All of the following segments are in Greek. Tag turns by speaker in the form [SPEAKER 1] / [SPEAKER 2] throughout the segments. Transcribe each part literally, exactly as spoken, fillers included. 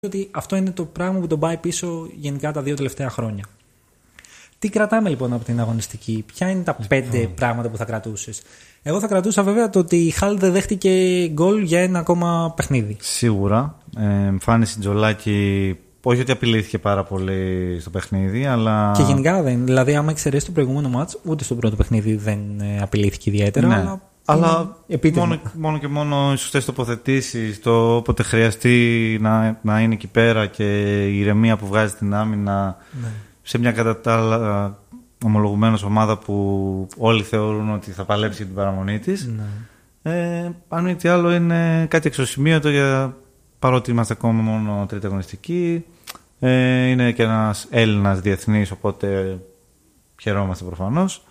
[SPEAKER 1] ότι αυτό είναι το πράγμα που τον πάει πίσω γενικά τα δύο τελευταία χρόνια. Τι κρατάμε λοιπόν από την αγωνιστική, ποια είναι τα πέντε λοιπόν. πράγματα που θα κρατούσες? Εγώ θα κρατούσα βέβαια το ότι η Χάλ δεν δέχτηκε γκολ για ένα ακόμα παιχνίδι.
[SPEAKER 2] Σίγουρα. Ε, εμφάνιση Τζολάκη, όχι ότι απειλήθηκε πάρα πολύ στο παιχνίδι, αλλά.
[SPEAKER 1] Και γενικά δεν. Δηλαδή, άμα εξαιρέσει το προηγούμενο μάτς, ούτε στο πρώτο παιχνίδι δεν απειλήθηκε ιδιαίτερα.
[SPEAKER 2] Ναι.
[SPEAKER 1] Αλλά,
[SPEAKER 2] αλλά μόνο, μόνο και μόνο οι σωστές τοποθετήσεις, το όποτε χρειαστεί να, να είναι εκεί πέρα και η ηρεμία που βγάζει την άμυνα. Ναι. Σε μια κατά τα άλλα ομολογουμένως ομάδα που όλοι θεωρούν ότι θα παλέψει για την παραμονή της. Ναι. Ε, αν μη τι άλλο είναι κάτι εξωσημείωτο, για, παρότι είμαστε ακόμα μόνο τρίτη αγωνιστική. Ε, είναι και ένας Έλληνας διεθνής, οπότε χαιρόμαστε προφανώς.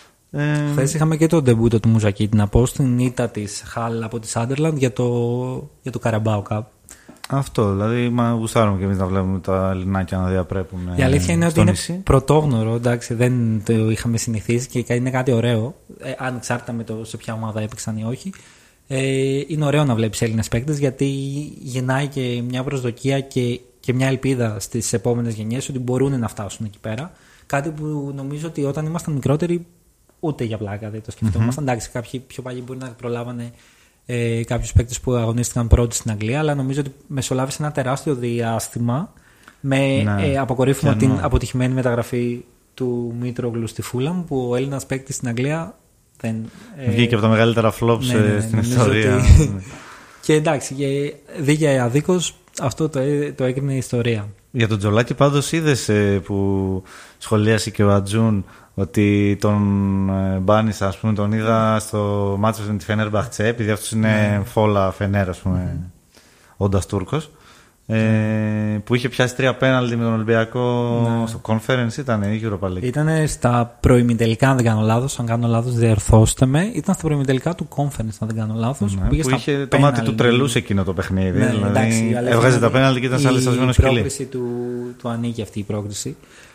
[SPEAKER 2] Ε,
[SPEAKER 1] Χθες είχαμε και το ντεμπούτο του Μουζακίτη, να πω, στην ήττα της Χάλ από τη Σάντερλαντ για το, για το Καραμπάο Cup.
[SPEAKER 2] Αυτό, δηλαδή μα γουστάρουμε και εμείς να βλέπουμε τα λινάκια να διαπρέπουν.
[SPEAKER 1] Η αλήθεια είναι ότι νησί. Είναι πρωτόγνωρο, εντάξει, δεν το είχαμε συνηθίσει και είναι κάτι ωραίο, ε, ανεξάρτητα με το σε ποια ομάδα έπαιξαν ή όχι. Ε, είναι ωραίο να βλέπεις Έλληνες παίκτες, γιατί γεννάει και μια προσδοκία και, και μια ελπίδα στις επόμενες γενιές ότι μπορούν να φτάσουν εκεί πέρα. Κάτι που νομίζω ότι όταν ήμασταν μικρότεροι ούτε για πλάκα δεν το σκεφτόμασταν. Mm-hmm. Εντάξει, κάποιοι πιο παλιοί μπορεί να προλάβανε ε, κάποιους παίκτες που αγωνίστηκαν πρώτοι στην Αγγλία, αλλά νομίζω ότι μεσολάβησε ένα τεράστιο διάστημα με ναι, ε, αποκορύφωμα την αποτυχημένη μεταγραφή του Μήτρογλου στη Φούλαμ, που ο Έλληνας παίκτης στην Αγγλία δεν. Ε,
[SPEAKER 2] βγήκε από τα μεγαλύτερα flops ναι, ναι, ναι, στην ιστορία.
[SPEAKER 1] Ότι... και εντάξει, και δίκαια ή αδίκως αυτό το, το έκρινε η ιστορία.
[SPEAKER 2] Για τον Τζολάκη πάντως είδες ε, που σχολίασε και ο Ατζούν ότι τον ε, μπάνισα, ας πούμε, τον είδα στο μάτσο με τη Φενέρ Μπαχτσέ, επειδή αυτός είναι ναι. φόλα Φενέρ, ας πούμε, mm. όντας Τούρκος, ε, mm. που είχε πιάσει τρία πέναλτι με τον Ολυμπιακό ναι. στο Conference, ήταν η Europa League.
[SPEAKER 1] Ήταν στα προημιτελικά, αν δεν κάνω λάθος, αν κάνω λάθος διορθώστε με, ήταν στα προημιτελικά του Conference, αν δεν κάνω λάθος.
[SPEAKER 2] Ναι, που, που είχε πέναλτι. Το μάτι του τρελού σε εκείνο το παιχνίδι, ναι, δηλαδή εντάξει, έβγαζε τα πέναλτι και ήταν σαν λεσσασμένο σκυλί.
[SPEAKER 1] Η πρόκριση του, του ανήκει αυτή η πρόκριση.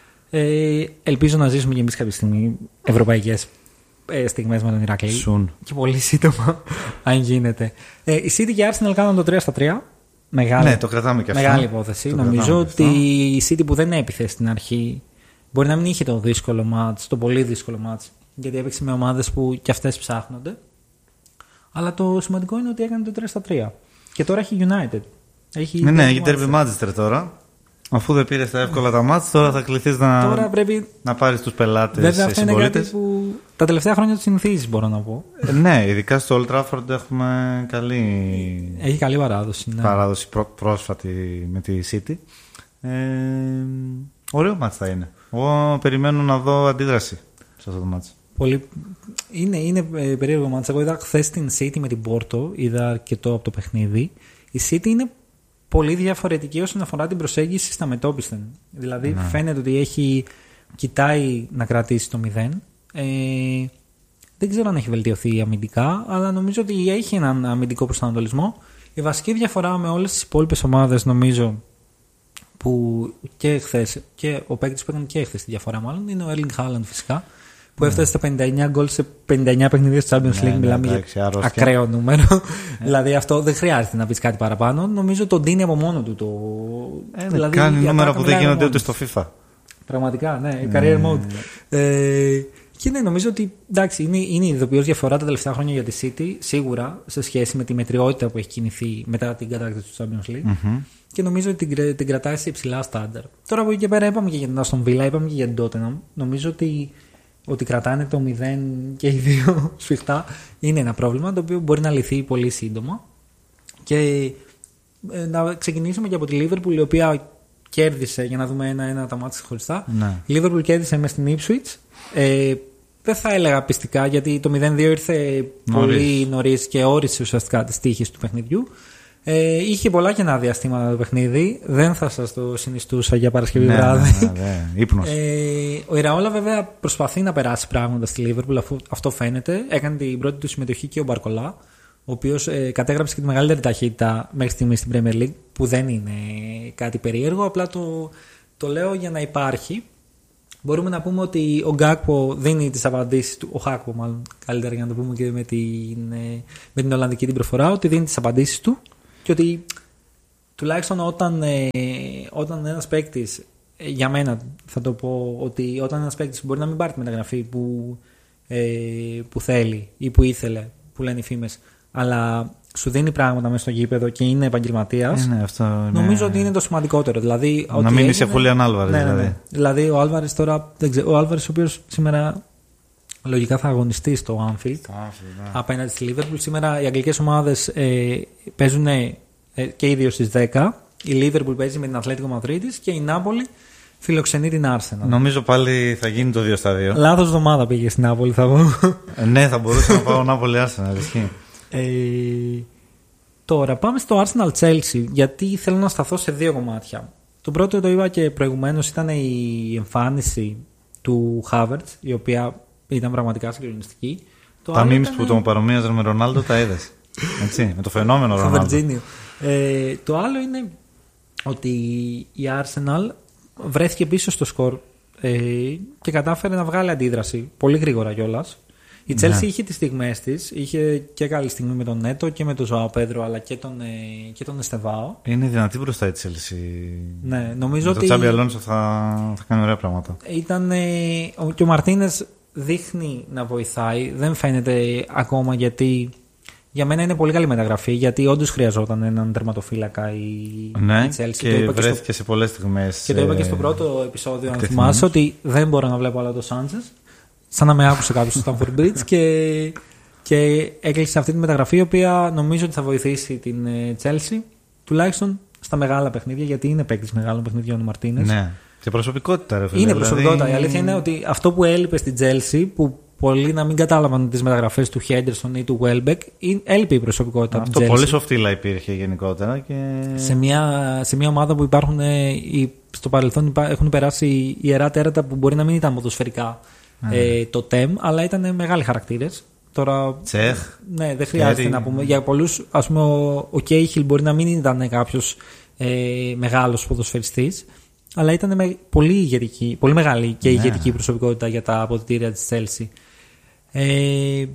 [SPEAKER 1] Ε, ελπίζω να ζήσουμε και εμείς κάποια στιγμή ευρωπαϊκές ε, στιγμές με τον Ηρακλή.
[SPEAKER 2] Soon.
[SPEAKER 1] Και πολύ σύντομα, αν γίνεται. Ε, η City και Arsenal κάνουν το τρία στα τρία. Μεγάλη,
[SPEAKER 2] ναι, το κρατάμε και αυτό.
[SPEAKER 1] Μεγάλη υπόθεση. Το νομίζω ότι η City που δεν έπιθε στην αρχή μπορεί να μην είχε το δύσκολο μάτς, το πολύ δύσκολο μάτς, γιατί έπαιξε με ομάδες που κι αυτές ψάχνονται. Αλλά το σημαντικό είναι ότι έκανε το τρία στα τρία. Και τώρα έχει United. Έχει
[SPEAKER 2] ναι, ναι, έχει Derby Manchester τώρα. Αφού δεν πήρες τα εύκολα τα μάτς, τώρα θα κληθείς να, πρέπει... να πάρεις τους πελάτες συμπολίτες.
[SPEAKER 1] Βέβαια, αυτό είναι κάτι που τα τελευταία χρόνια το συνηθίζεις, μπορώ να πω.
[SPEAKER 2] Ε, ναι, ειδικά στο Old Trafford έχουμε καλή...
[SPEAKER 1] Έχει καλή παράδοση. Ναι.
[SPEAKER 2] Παράδοση πρό, πρόσφατη με τη City. Ε, ωραίο μάτς θα είναι. Εγώ περιμένω να δω αντίδραση σε αυτό το μάτς.
[SPEAKER 1] Πολύ... Είναι, είναι περίεργο μάτς. Εγώ είδα χθες την City με την Porto, είδα αρκετό από το παιχνίδι. Η City είναι πολύ διαφορετική όσον αφορά την προσέγγιση στα μετόπισθεν. Δηλαδή ναι. φαίνεται ότι έχει, κοιτάει να κρατήσει το μηδέν. Ε, δεν ξέρω αν έχει βελτιωθεί αμυντικά, αλλά νομίζω ότι έχει έναν αμυντικό προσανατολισμό. Η βασική διαφορά με όλες τις υπόλοιπες ομάδες, νομίζω, που και χθες, και ο παίκτης που έκανε και χθες τη διαφορά μάλλον, είναι ο Erling Haaland φυσικά, που ναι. έφτασε στα πενήντα εννιά γκολ σε πενήντα εννιά παιχνίδια στο Champions League. Ναι, μιλάμε ναι, για ακραίο νούμερο. Ε. Δηλαδή αυτό δεν χρειάζεται να πεις κάτι παραπάνω. Νομίζω τον δίνει από μόνο του. Το...
[SPEAKER 2] Ε, δηλαδή, κάνει νούμερα που δεν γίνονται ούτε στο FIFA.
[SPEAKER 1] Πραγματικά, ναι. ναι. Career mode. Ναι. Ε, και ναι, νομίζω ότι εντάξει, είναι, είναι η ειδοποιώς διαφορά τα τελευταία χρόνια για τη City, σίγουρα σε σχέση με τη μετριότητα που έχει κινηθεί μετά την κατάκτηση του Champions League. Mm-hmm. Και νομίζω ότι την, την κρατάει σε υψηλά στάνταρ. Τώρα από εκεί και πέρα είπαμε και για την Aston Villa, είπαμε και για την Tottenham. Νομίζω ότι. Ότι κρατάνε το μηδέν και οι δύο σφιχτά είναι ένα πρόβλημα το οποίο μπορεί να λυθεί πολύ σύντομα. Και ε, να ξεκινήσουμε και από τη Liverpool, η οποία κέρδισε, για να δούμε ένα-ένα τα μάτια χωριστά. Ναι. Η Liverpool κέρδισε μες στην Ipswich. Ε, δεν θα έλεγα πιστικά, γιατί το μηδέν δύο ήρθε νωρίς. πολύ νωρίς και όρισε ουσιαστικά τις τύχες του παιχνιδιού. Ε, είχε πολλά κενά διαστήματα το παιχνίδι. Δεν θα σας το συνιστούσα για Παρασκευή
[SPEAKER 2] ναι,
[SPEAKER 1] βράδυ.
[SPEAKER 2] Ναι, ναι, ύπνος.
[SPEAKER 1] Ε, ο Ιραόλα βέβαια προσπαθεί να περάσει πράγματα στη Liverpool, αφού αυτό φαίνεται. Έκανε την πρώτη του συμμετοχή και ο Μπαρκολά, ο οποίος ε, κατέγραψε και τη μεγαλύτερη ταχύτητα μέχρι στιγμή στην Premier League, που δεν είναι κάτι περίεργο. Απλά το, το λέω για να υπάρχει. Μπορούμε να πούμε ότι ο Γκάκπο δίνει τις απαντήσεις του, ο Χάκπο μάλλον, καλύτερα για να το πούμε και με την, με την Ολλανδική την προφορά, ότι δίνει τις απαντήσεις του. Και ότι τουλάχιστον όταν, ε, όταν ένας παίκτης, ε, για μένα θα το πω, ότι όταν ένας παίκτης μπορεί να μην πάρει τη μεταγραφή που, ε, που θέλει ή που ήθελε, που λένε οι φήμες, αλλά σου δίνει πράγματα μέσα στο γήπεδο και είναι επαγγελματίας,
[SPEAKER 2] ναι, αυτό είναι...
[SPEAKER 1] νομίζω ότι είναι το σημαντικότερο. Δηλαδή,
[SPEAKER 2] να μην είσαι Χούλιαν Άλβαρες.
[SPEAKER 1] Ναι,
[SPEAKER 2] δηλαδή.
[SPEAKER 1] Ναι, ναι. δηλαδή ο Άλβαρες τώρα, δεν ξέρω, ο Άλβαρες ο οποίος σήμερα λογικά θα αγωνιστεί στο Anfield
[SPEAKER 2] ναι.
[SPEAKER 1] απέναντι στη Liverpool. Σήμερα οι αγγλικές ομάδες ε, παίζουν ε, και οι δύο στις δέκα. Η Liverpool παίζει με την Ατλέτικο Μαδρίτης και η Νάπολη φιλοξενεί την Arsenal.
[SPEAKER 2] Νομίζω πάλι θα γίνει το δύο στα δύο.
[SPEAKER 1] Λάθος εβδομάδα πήγε στην Νάπολη, θα πω.
[SPEAKER 2] Ε, ναι, θα μπορούσα να πάω Νάπολη Arsenal.
[SPEAKER 1] Ε, τώρα πάμε στο Arsenal Chelsea, γιατί θέλω να σταθώ σε δύο κομμάτια. Το πρώτο, το είπα και προηγουμένως, ήταν η εμφάνιση του Havertz, η οποία ήταν πραγματικά συγκλονιστική.
[SPEAKER 2] Τα memes ήταν... που τον παρομοίαζαν με Ρονάλντο τα είδες. Έτσι, με το φαινόμενο Ρονάλντο.
[SPEAKER 1] ε, το άλλο είναι ότι η Arsenal βρέθηκε πίσω στο σκορ ε, και κατάφερε να βγάλει αντίδραση πολύ γρήγορα κιόλας. Η Chelsea ναι. είχε τις στιγμές της, είχε και καλή στιγμή με τον Νέτο και με τον Ζωάο Πέδρο, αλλά και τον, ε, και τον Εστεβάο.
[SPEAKER 2] Είναι δυνατή μπροστά η Chelsea.
[SPEAKER 1] Ναι, νομίζω
[SPEAKER 2] με
[SPEAKER 1] ότι.
[SPEAKER 2] Το Τσάμπι Αλόνσο θα, θα κάνει ωραία πράγματα.
[SPEAKER 1] Ήταν, ε, και ο Μαρτίνες δείχνει να βοηθάει, δεν φαίνεται ακόμα, γιατί για μένα είναι πολύ καλή μεταγραφή, γιατί όντως χρειαζόταν έναν τερματοφύλακα η,
[SPEAKER 2] ναι,
[SPEAKER 1] η Chelsea.
[SPEAKER 2] Και
[SPEAKER 1] το είπα
[SPEAKER 2] βρέθηκε
[SPEAKER 1] και στο,
[SPEAKER 2] σε πολλές στιγμές.
[SPEAKER 1] Και το είπα και στο πρώτο επεισόδιο, αν θυμάσαι, ότι δεν μπορώ να βλέπω άλλο το Σάντσες. Σαν να με άκουσε κάποιο στο Stamford Bridge και, και έκλεισε αυτή τη μεταγραφή, η οποία νομίζω ότι θα βοηθήσει την Chelsea, τουλάχιστον στα μεγάλα παιχνίδια, γιατί είναι παίκτης μεγάλων παιχνιδιών ο Μαρτίνες.
[SPEAKER 2] Ναι. Και προσωπικότητα, ρε φίλε.
[SPEAKER 1] Είναι προσωπικότητα. Δηλαδή... Η αλήθεια είναι ότι αυτό που έλειπε στην Chelsea, που πολλοί να μην κατάλαβαν τις μεταγραφές του Henderson ή του Welbeck, έλειπε η προσωπικότητα.
[SPEAKER 2] Αυτό
[SPEAKER 1] από την
[SPEAKER 2] πολύ
[SPEAKER 1] Chelsea.
[SPEAKER 2] σοφτήλα υπήρχε γενικότερα. Και...
[SPEAKER 1] Σε, μια, σε μια ομάδα που υπάρχουν, στο παρελθόν έχουν περάσει ιερά τέρατα που μπορεί να μην ήταν ποδοσφαιρικά ε, το τεμ, αλλά ήταν μεγάλοι χαρακτήρες. Τώρα,
[SPEAKER 2] Τσέχ.
[SPEAKER 1] Ναι, δεν χρειάζεται Κέρι. να πούμε. Για πολλούς, ας πούμε, ο, ο Κέιχιλ μπορεί να μην ήταν κάποιος ε, μεγάλος ποδοσφαιριστής, αλλά ήταν με, πολύ ηγετική, πολύ μεγάλη και ηγετική ναι. προσωπικότητα για τα αποδυτήρια της Chelsea. Ε,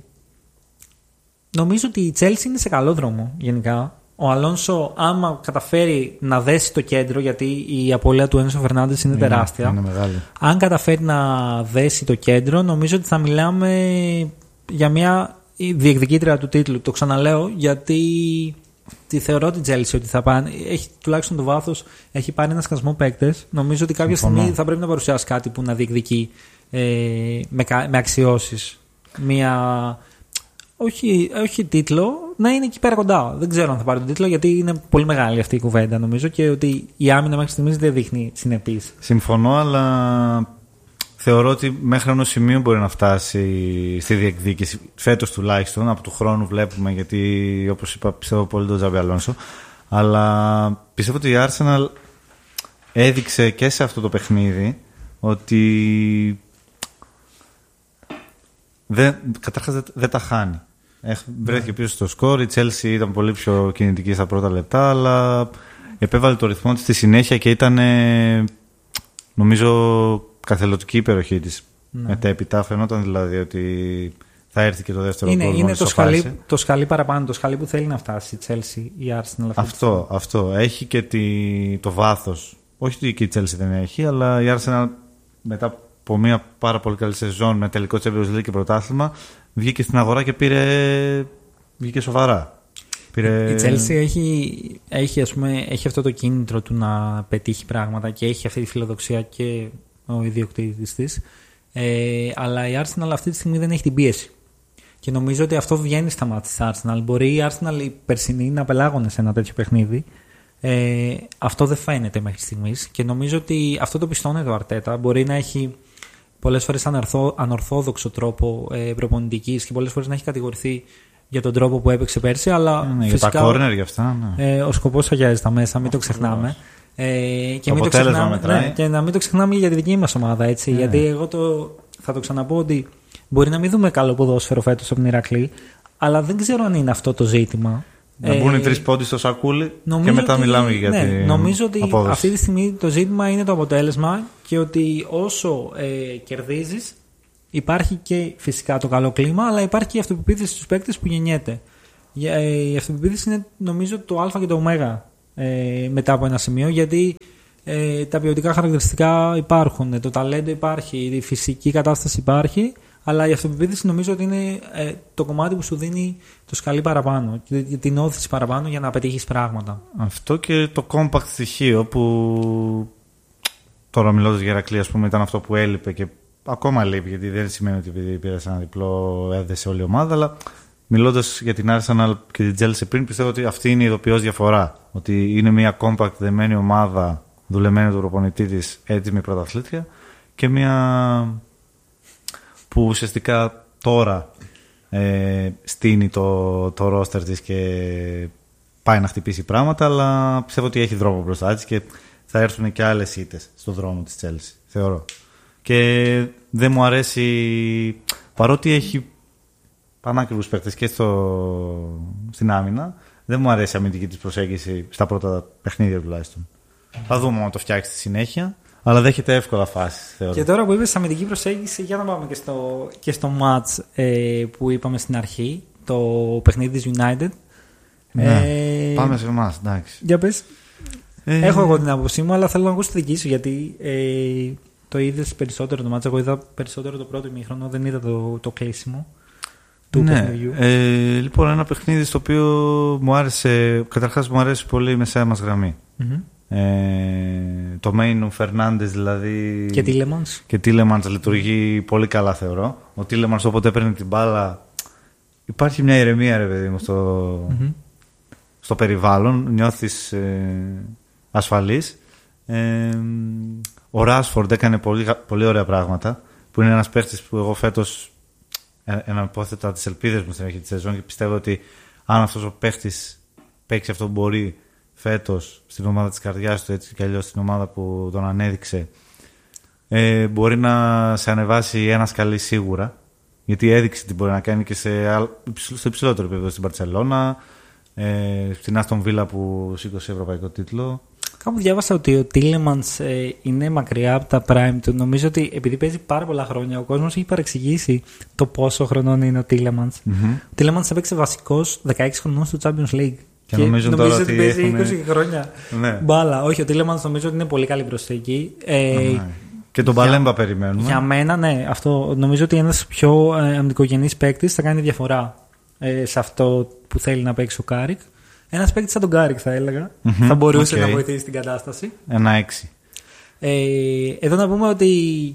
[SPEAKER 1] νομίζω ότι η Chelsea είναι σε καλό δρόμο γενικά. Ο Αλόνσο, άμα καταφέρει να δέσει το κέντρο, γιατί η απώλεια του Ένσο Φερνάντες είναι, είναι τεράστια.
[SPEAKER 2] Είναι μεγάλη. Αν
[SPEAKER 1] καταφέρει να δέσει το κέντρο, νομίζω ότι θα μιλάμε για μια διεκδικήτρια του τίτλου. Το ξαναλέω, γιατί τη θεωρώ την Chelsea ότι θα πάνε. Έχει τουλάχιστον το βάθος, έχει πάρει ένα σκασμό παίκτες. Νομίζω ότι κάποια Συμφωνώ. στιγμή θα πρέπει να παρουσιάσει κάτι που να διεκδικεί ε, με, με αξιώσεις. Μια. Όχι, όχι τίτλο, να είναι εκεί πέρα κοντά. Δεν ξέρω αν θα πάρει τον τίτλο, γιατί είναι πολύ μεγάλη αυτή η κουβέντα, νομίζω, και ότι η άμυνα μέχρι στιγμής δεν δείχνει συνεπής.
[SPEAKER 2] Συμφωνώ, αλλά θεωρώ ότι μέχρι ενός σημείου μπορεί να φτάσει στη διεκδίκηση. Φέτος τουλάχιστον, από του χρόνου βλέπουμε, γιατί όπως είπα, πιστεύω πολύ τον Τζάμπι Αλόνσο. Αλλά πιστεύω ότι η Arsenal έδειξε και σε αυτό το παιχνίδι ότι δεν, καταρχάς δεν, δεν τα χάνει. Βρέθηκε πίσω στο σκορ. Η Chelsea ήταν πολύ πιο κινητική στα πρώτα λεπτά, αλλά επέβαλε το ρυθμό της στη συνέχεια και ήταν, νομίζω, καθελωτική η υπεροχή της. Ναι. Μετέπειτα φαινόταν δηλαδή ότι θα έρθει και το δεύτερο γκολ.
[SPEAKER 1] Είναι, είναι το, σκαλί, το σκαλί παραπάνω, το σκαλί που θέλει να φτάσει η Chelsea, η Arsenal.
[SPEAKER 2] Αυτό, αυτό. Έχει και τη, το βάθος. Όχι ότι και η Chelsea δεν έχει, αλλά η Arsenal μετά από μια πάρα πολύ καλή σεζόν με τελικό Champions League και πρωτάθλημα, βγήκε στην αγορά και πήρε, βγήκε σοβαρά. Πήρε...
[SPEAKER 1] Η Chelsea έχει, έχει, ας πούμε, έχει αυτό το κίνητρο του να πετύχει πράγματα και έχει αυτή τη φιλοδοξία και ο ιδιοκτήτης της. Ε, αλλά η Arsenal αυτή τη στιγμή δεν έχει την πίεση. Και νομίζω ότι αυτό βγαίνει στα μάτια της Arsenal. Μπορεί η Arsenal η περσινή να απελάγωνε σε ένα τέτοιο παιχνίδι. Ε, αυτό δεν φαίνεται μέχρι στιγμής. Και νομίζω ότι αυτό το πιστώνει το Αρτέτα. Μπορεί να έχει πολλές φορές ανορθώ, ανορθόδοξο τρόπο ε, προπονητικής και πολλές φορές να έχει κατηγορηθεί για τον τρόπο που έπαιξε πέρσι. Αλλά
[SPEAKER 2] ναι,
[SPEAKER 1] φυσικά,
[SPEAKER 2] για τα κόρνερ γι' αυτά. Ναι.
[SPEAKER 1] Ε, ο σκοπός αγιάζει τα μέσα, μην το ξεχνάμε. Ε, και, μην το ξεχνάμε ναι, και να μην το ξεχνάμε για τη δική μας ομάδα. Έτσι, ναι. Γιατί εγώ το, θα το ξαναπώ ότι μπορεί να μην δούμε καλό ποδόσφαιρο φέτος από την Ηρακλή, αλλά δεν ξέρω αν είναι αυτό το ζήτημα.
[SPEAKER 2] Να μπουν οι τρεις πόντοι στο σακούλι και μετά ότι, μιλάμε για
[SPEAKER 1] ναι,
[SPEAKER 2] την
[SPEAKER 1] νομίζω ότι
[SPEAKER 2] απόδοση.
[SPEAKER 1] Αυτή τη στιγμή το ζήτημα είναι το αποτέλεσμα και ότι όσο ε, κερδίζεις υπάρχει και φυσικά το καλό κλίμα, αλλά υπάρχει και η αυτοπεποίθηση στους παίκτες που γεννιέται. Η αυτοπεποίθηση είναι νομίζω το α και το ω ε, μετά από ένα σημείο, γιατί ε, τα ποιοτικά χαρακτηριστικά υπάρχουν, το ταλέντο υπάρχει, η φυσική κατάσταση υπάρχει, αλλά η αυτοπεποίθηση νομίζω ότι είναι ε, το κομμάτι που σου δίνει το σκαλί παραπάνω, την όθηση παραπάνω για να πετύχεις πράγματα.
[SPEAKER 2] Αυτό και το compact στοιχείο που τώρα μιλώντας για Ηρακλή, ας πούμε, ήταν αυτό που έλειπε και ακόμα λείπει, γιατί δεν σημαίνει ότι επειδή πήρε ένα διπλό έδεσε όλη η ομάδα, αλλά μιλώντας για την Arsenal και την Chelsea πριν, πιστεύω ότι αυτή είναι η ειδοποιώς διαφορά. Ότι είναι μια compact δεμένη ομάδα, δουλεμένη του προπονητή της, έτοιμη πρωταθλήτρια, και μια που ουσιαστικά τώρα ε, στείνει το, το roster της και πάει να χτυπήσει πράγματα, αλλά πιστεύω ότι έχει δρόμο μπροστά της και θα έρθουν και άλλες ήττες στον δρόμο της Chelsea, θεωρώ. Και δεν μου αρέσει, παρότι έχει πανάκριβους παίκτες και στο, στην άμυνα, δεν μου αρέσει η αμυντική της προσέγγιση στα πρώτα παιχνίδια τουλάχιστον. Θα δούμε αν το φτιάξει στη συνέχεια, αλλά δέχεται εύκολα φάσεις, θεωρώ.
[SPEAKER 1] Και τώρα που είπες αμυντική προσέγγιση, για να πάμε και στο, και στο match ε, που είπαμε στην αρχή, το παιχνίδι της United.
[SPEAKER 2] Ναι,
[SPEAKER 1] ε,
[SPEAKER 2] πάμε σε εμάς, εντάξει.
[SPEAKER 1] Για πες.
[SPEAKER 2] Ε,
[SPEAKER 1] Έχω εγώ την άποψή μου, αλλά θέλω να ακούσω τη δική σου, γιατί ε, το είδες περισσότερο το match. Εγώ είδα περισσότερο το πρώτο ημίχρονο, δεν είδα το, το κλείσιμο του
[SPEAKER 2] ναι,
[SPEAKER 1] παιχνιδιού.
[SPEAKER 2] Ε, λοιπόν, ένα παιχνίδι στο οποίο μου άρεσε, καταρχάς μου αρέσει πολύ η μεσαία μας γραμμή.
[SPEAKER 1] Mm-hmm.
[SPEAKER 2] Ε, το Μέινου Φερνάντες δηλαδή
[SPEAKER 1] Και Τίλεμανς.
[SPEAKER 2] Και Τίλεμανς λειτουργεί πολύ καλά, θεωρώ. Ο Τίλεμανς όποτε παίρνει την μπάλα, υπάρχει μια ηρεμία, ρε παιδί μου, στο, mm-hmm. στο περιβάλλον. Νιώθεις ε, ασφαλής. Ε, ο Ράσφορντ έκανε πολύ, πολύ ωραία πράγματα, που είναι ένας παίχτης που εγώ φέτος εναπόθετα τις ελπίδες μου στην αρχή της σεζόν και πιστεύω ότι αν αυτός ο παίχτης παίξει αυτό που μπορεί φέτος στην ομάδα της καρδιάς του, έτσι και αλλιώς στην ομάδα που τον ανέδειξε, ε, μπορεί να σε ανεβάσει ένα σκαλί σίγουρα, γιατί έδειξε τι μπορεί να κάνει και σε, στο υψηλότερο επίπεδο, στην Μπαρτσελώνα, ε, στην Άστον Βίλα που σήκωσε ευρωπαϊκό τίτλο.
[SPEAKER 1] Κάπου διάβασα ότι ο Τίλεμανς ε, είναι μακριά από τα prime του. Νομίζω ότι επειδή παίζει πάρα πολλά χρόνια, ο κόσμος έχει παρεξηγήσει το πόσο χρονών είναι ο Τίλεμανς. Mm-hmm. Ο Τίλεμανς έπαιξε βασικός δεκαέξι χρονών στο Champions League.
[SPEAKER 2] Και, και νομίζω,
[SPEAKER 1] νομίζω
[SPEAKER 2] τώρα
[SPEAKER 1] ότι παίζει έχουν... είκοσι χρόνια.
[SPEAKER 2] Ναι.
[SPEAKER 1] Μπάλα. Όχι, ο Τίλεμανς νομίζω ότι είναι πολύ καλή προσθήκη. Ε,
[SPEAKER 2] mm-hmm. Και τον Παλέμπα περιμένουμε.
[SPEAKER 1] Για μένα, ναι, αυτό νομίζω ότι ένας πιο ε, αμυντικογενής παίκτης θα κάνει διαφορά ε, σε αυτό που θέλει να παίξει ο Κάρικ. Ένας παίκτης σαν τον Κάρικ, θα έλεγα. Mm-hmm, θα μπορούσε okay. να βοηθήσει την κατάσταση.
[SPEAKER 2] Ένα έξι.
[SPEAKER 1] Ε, εδώ να πούμε ότι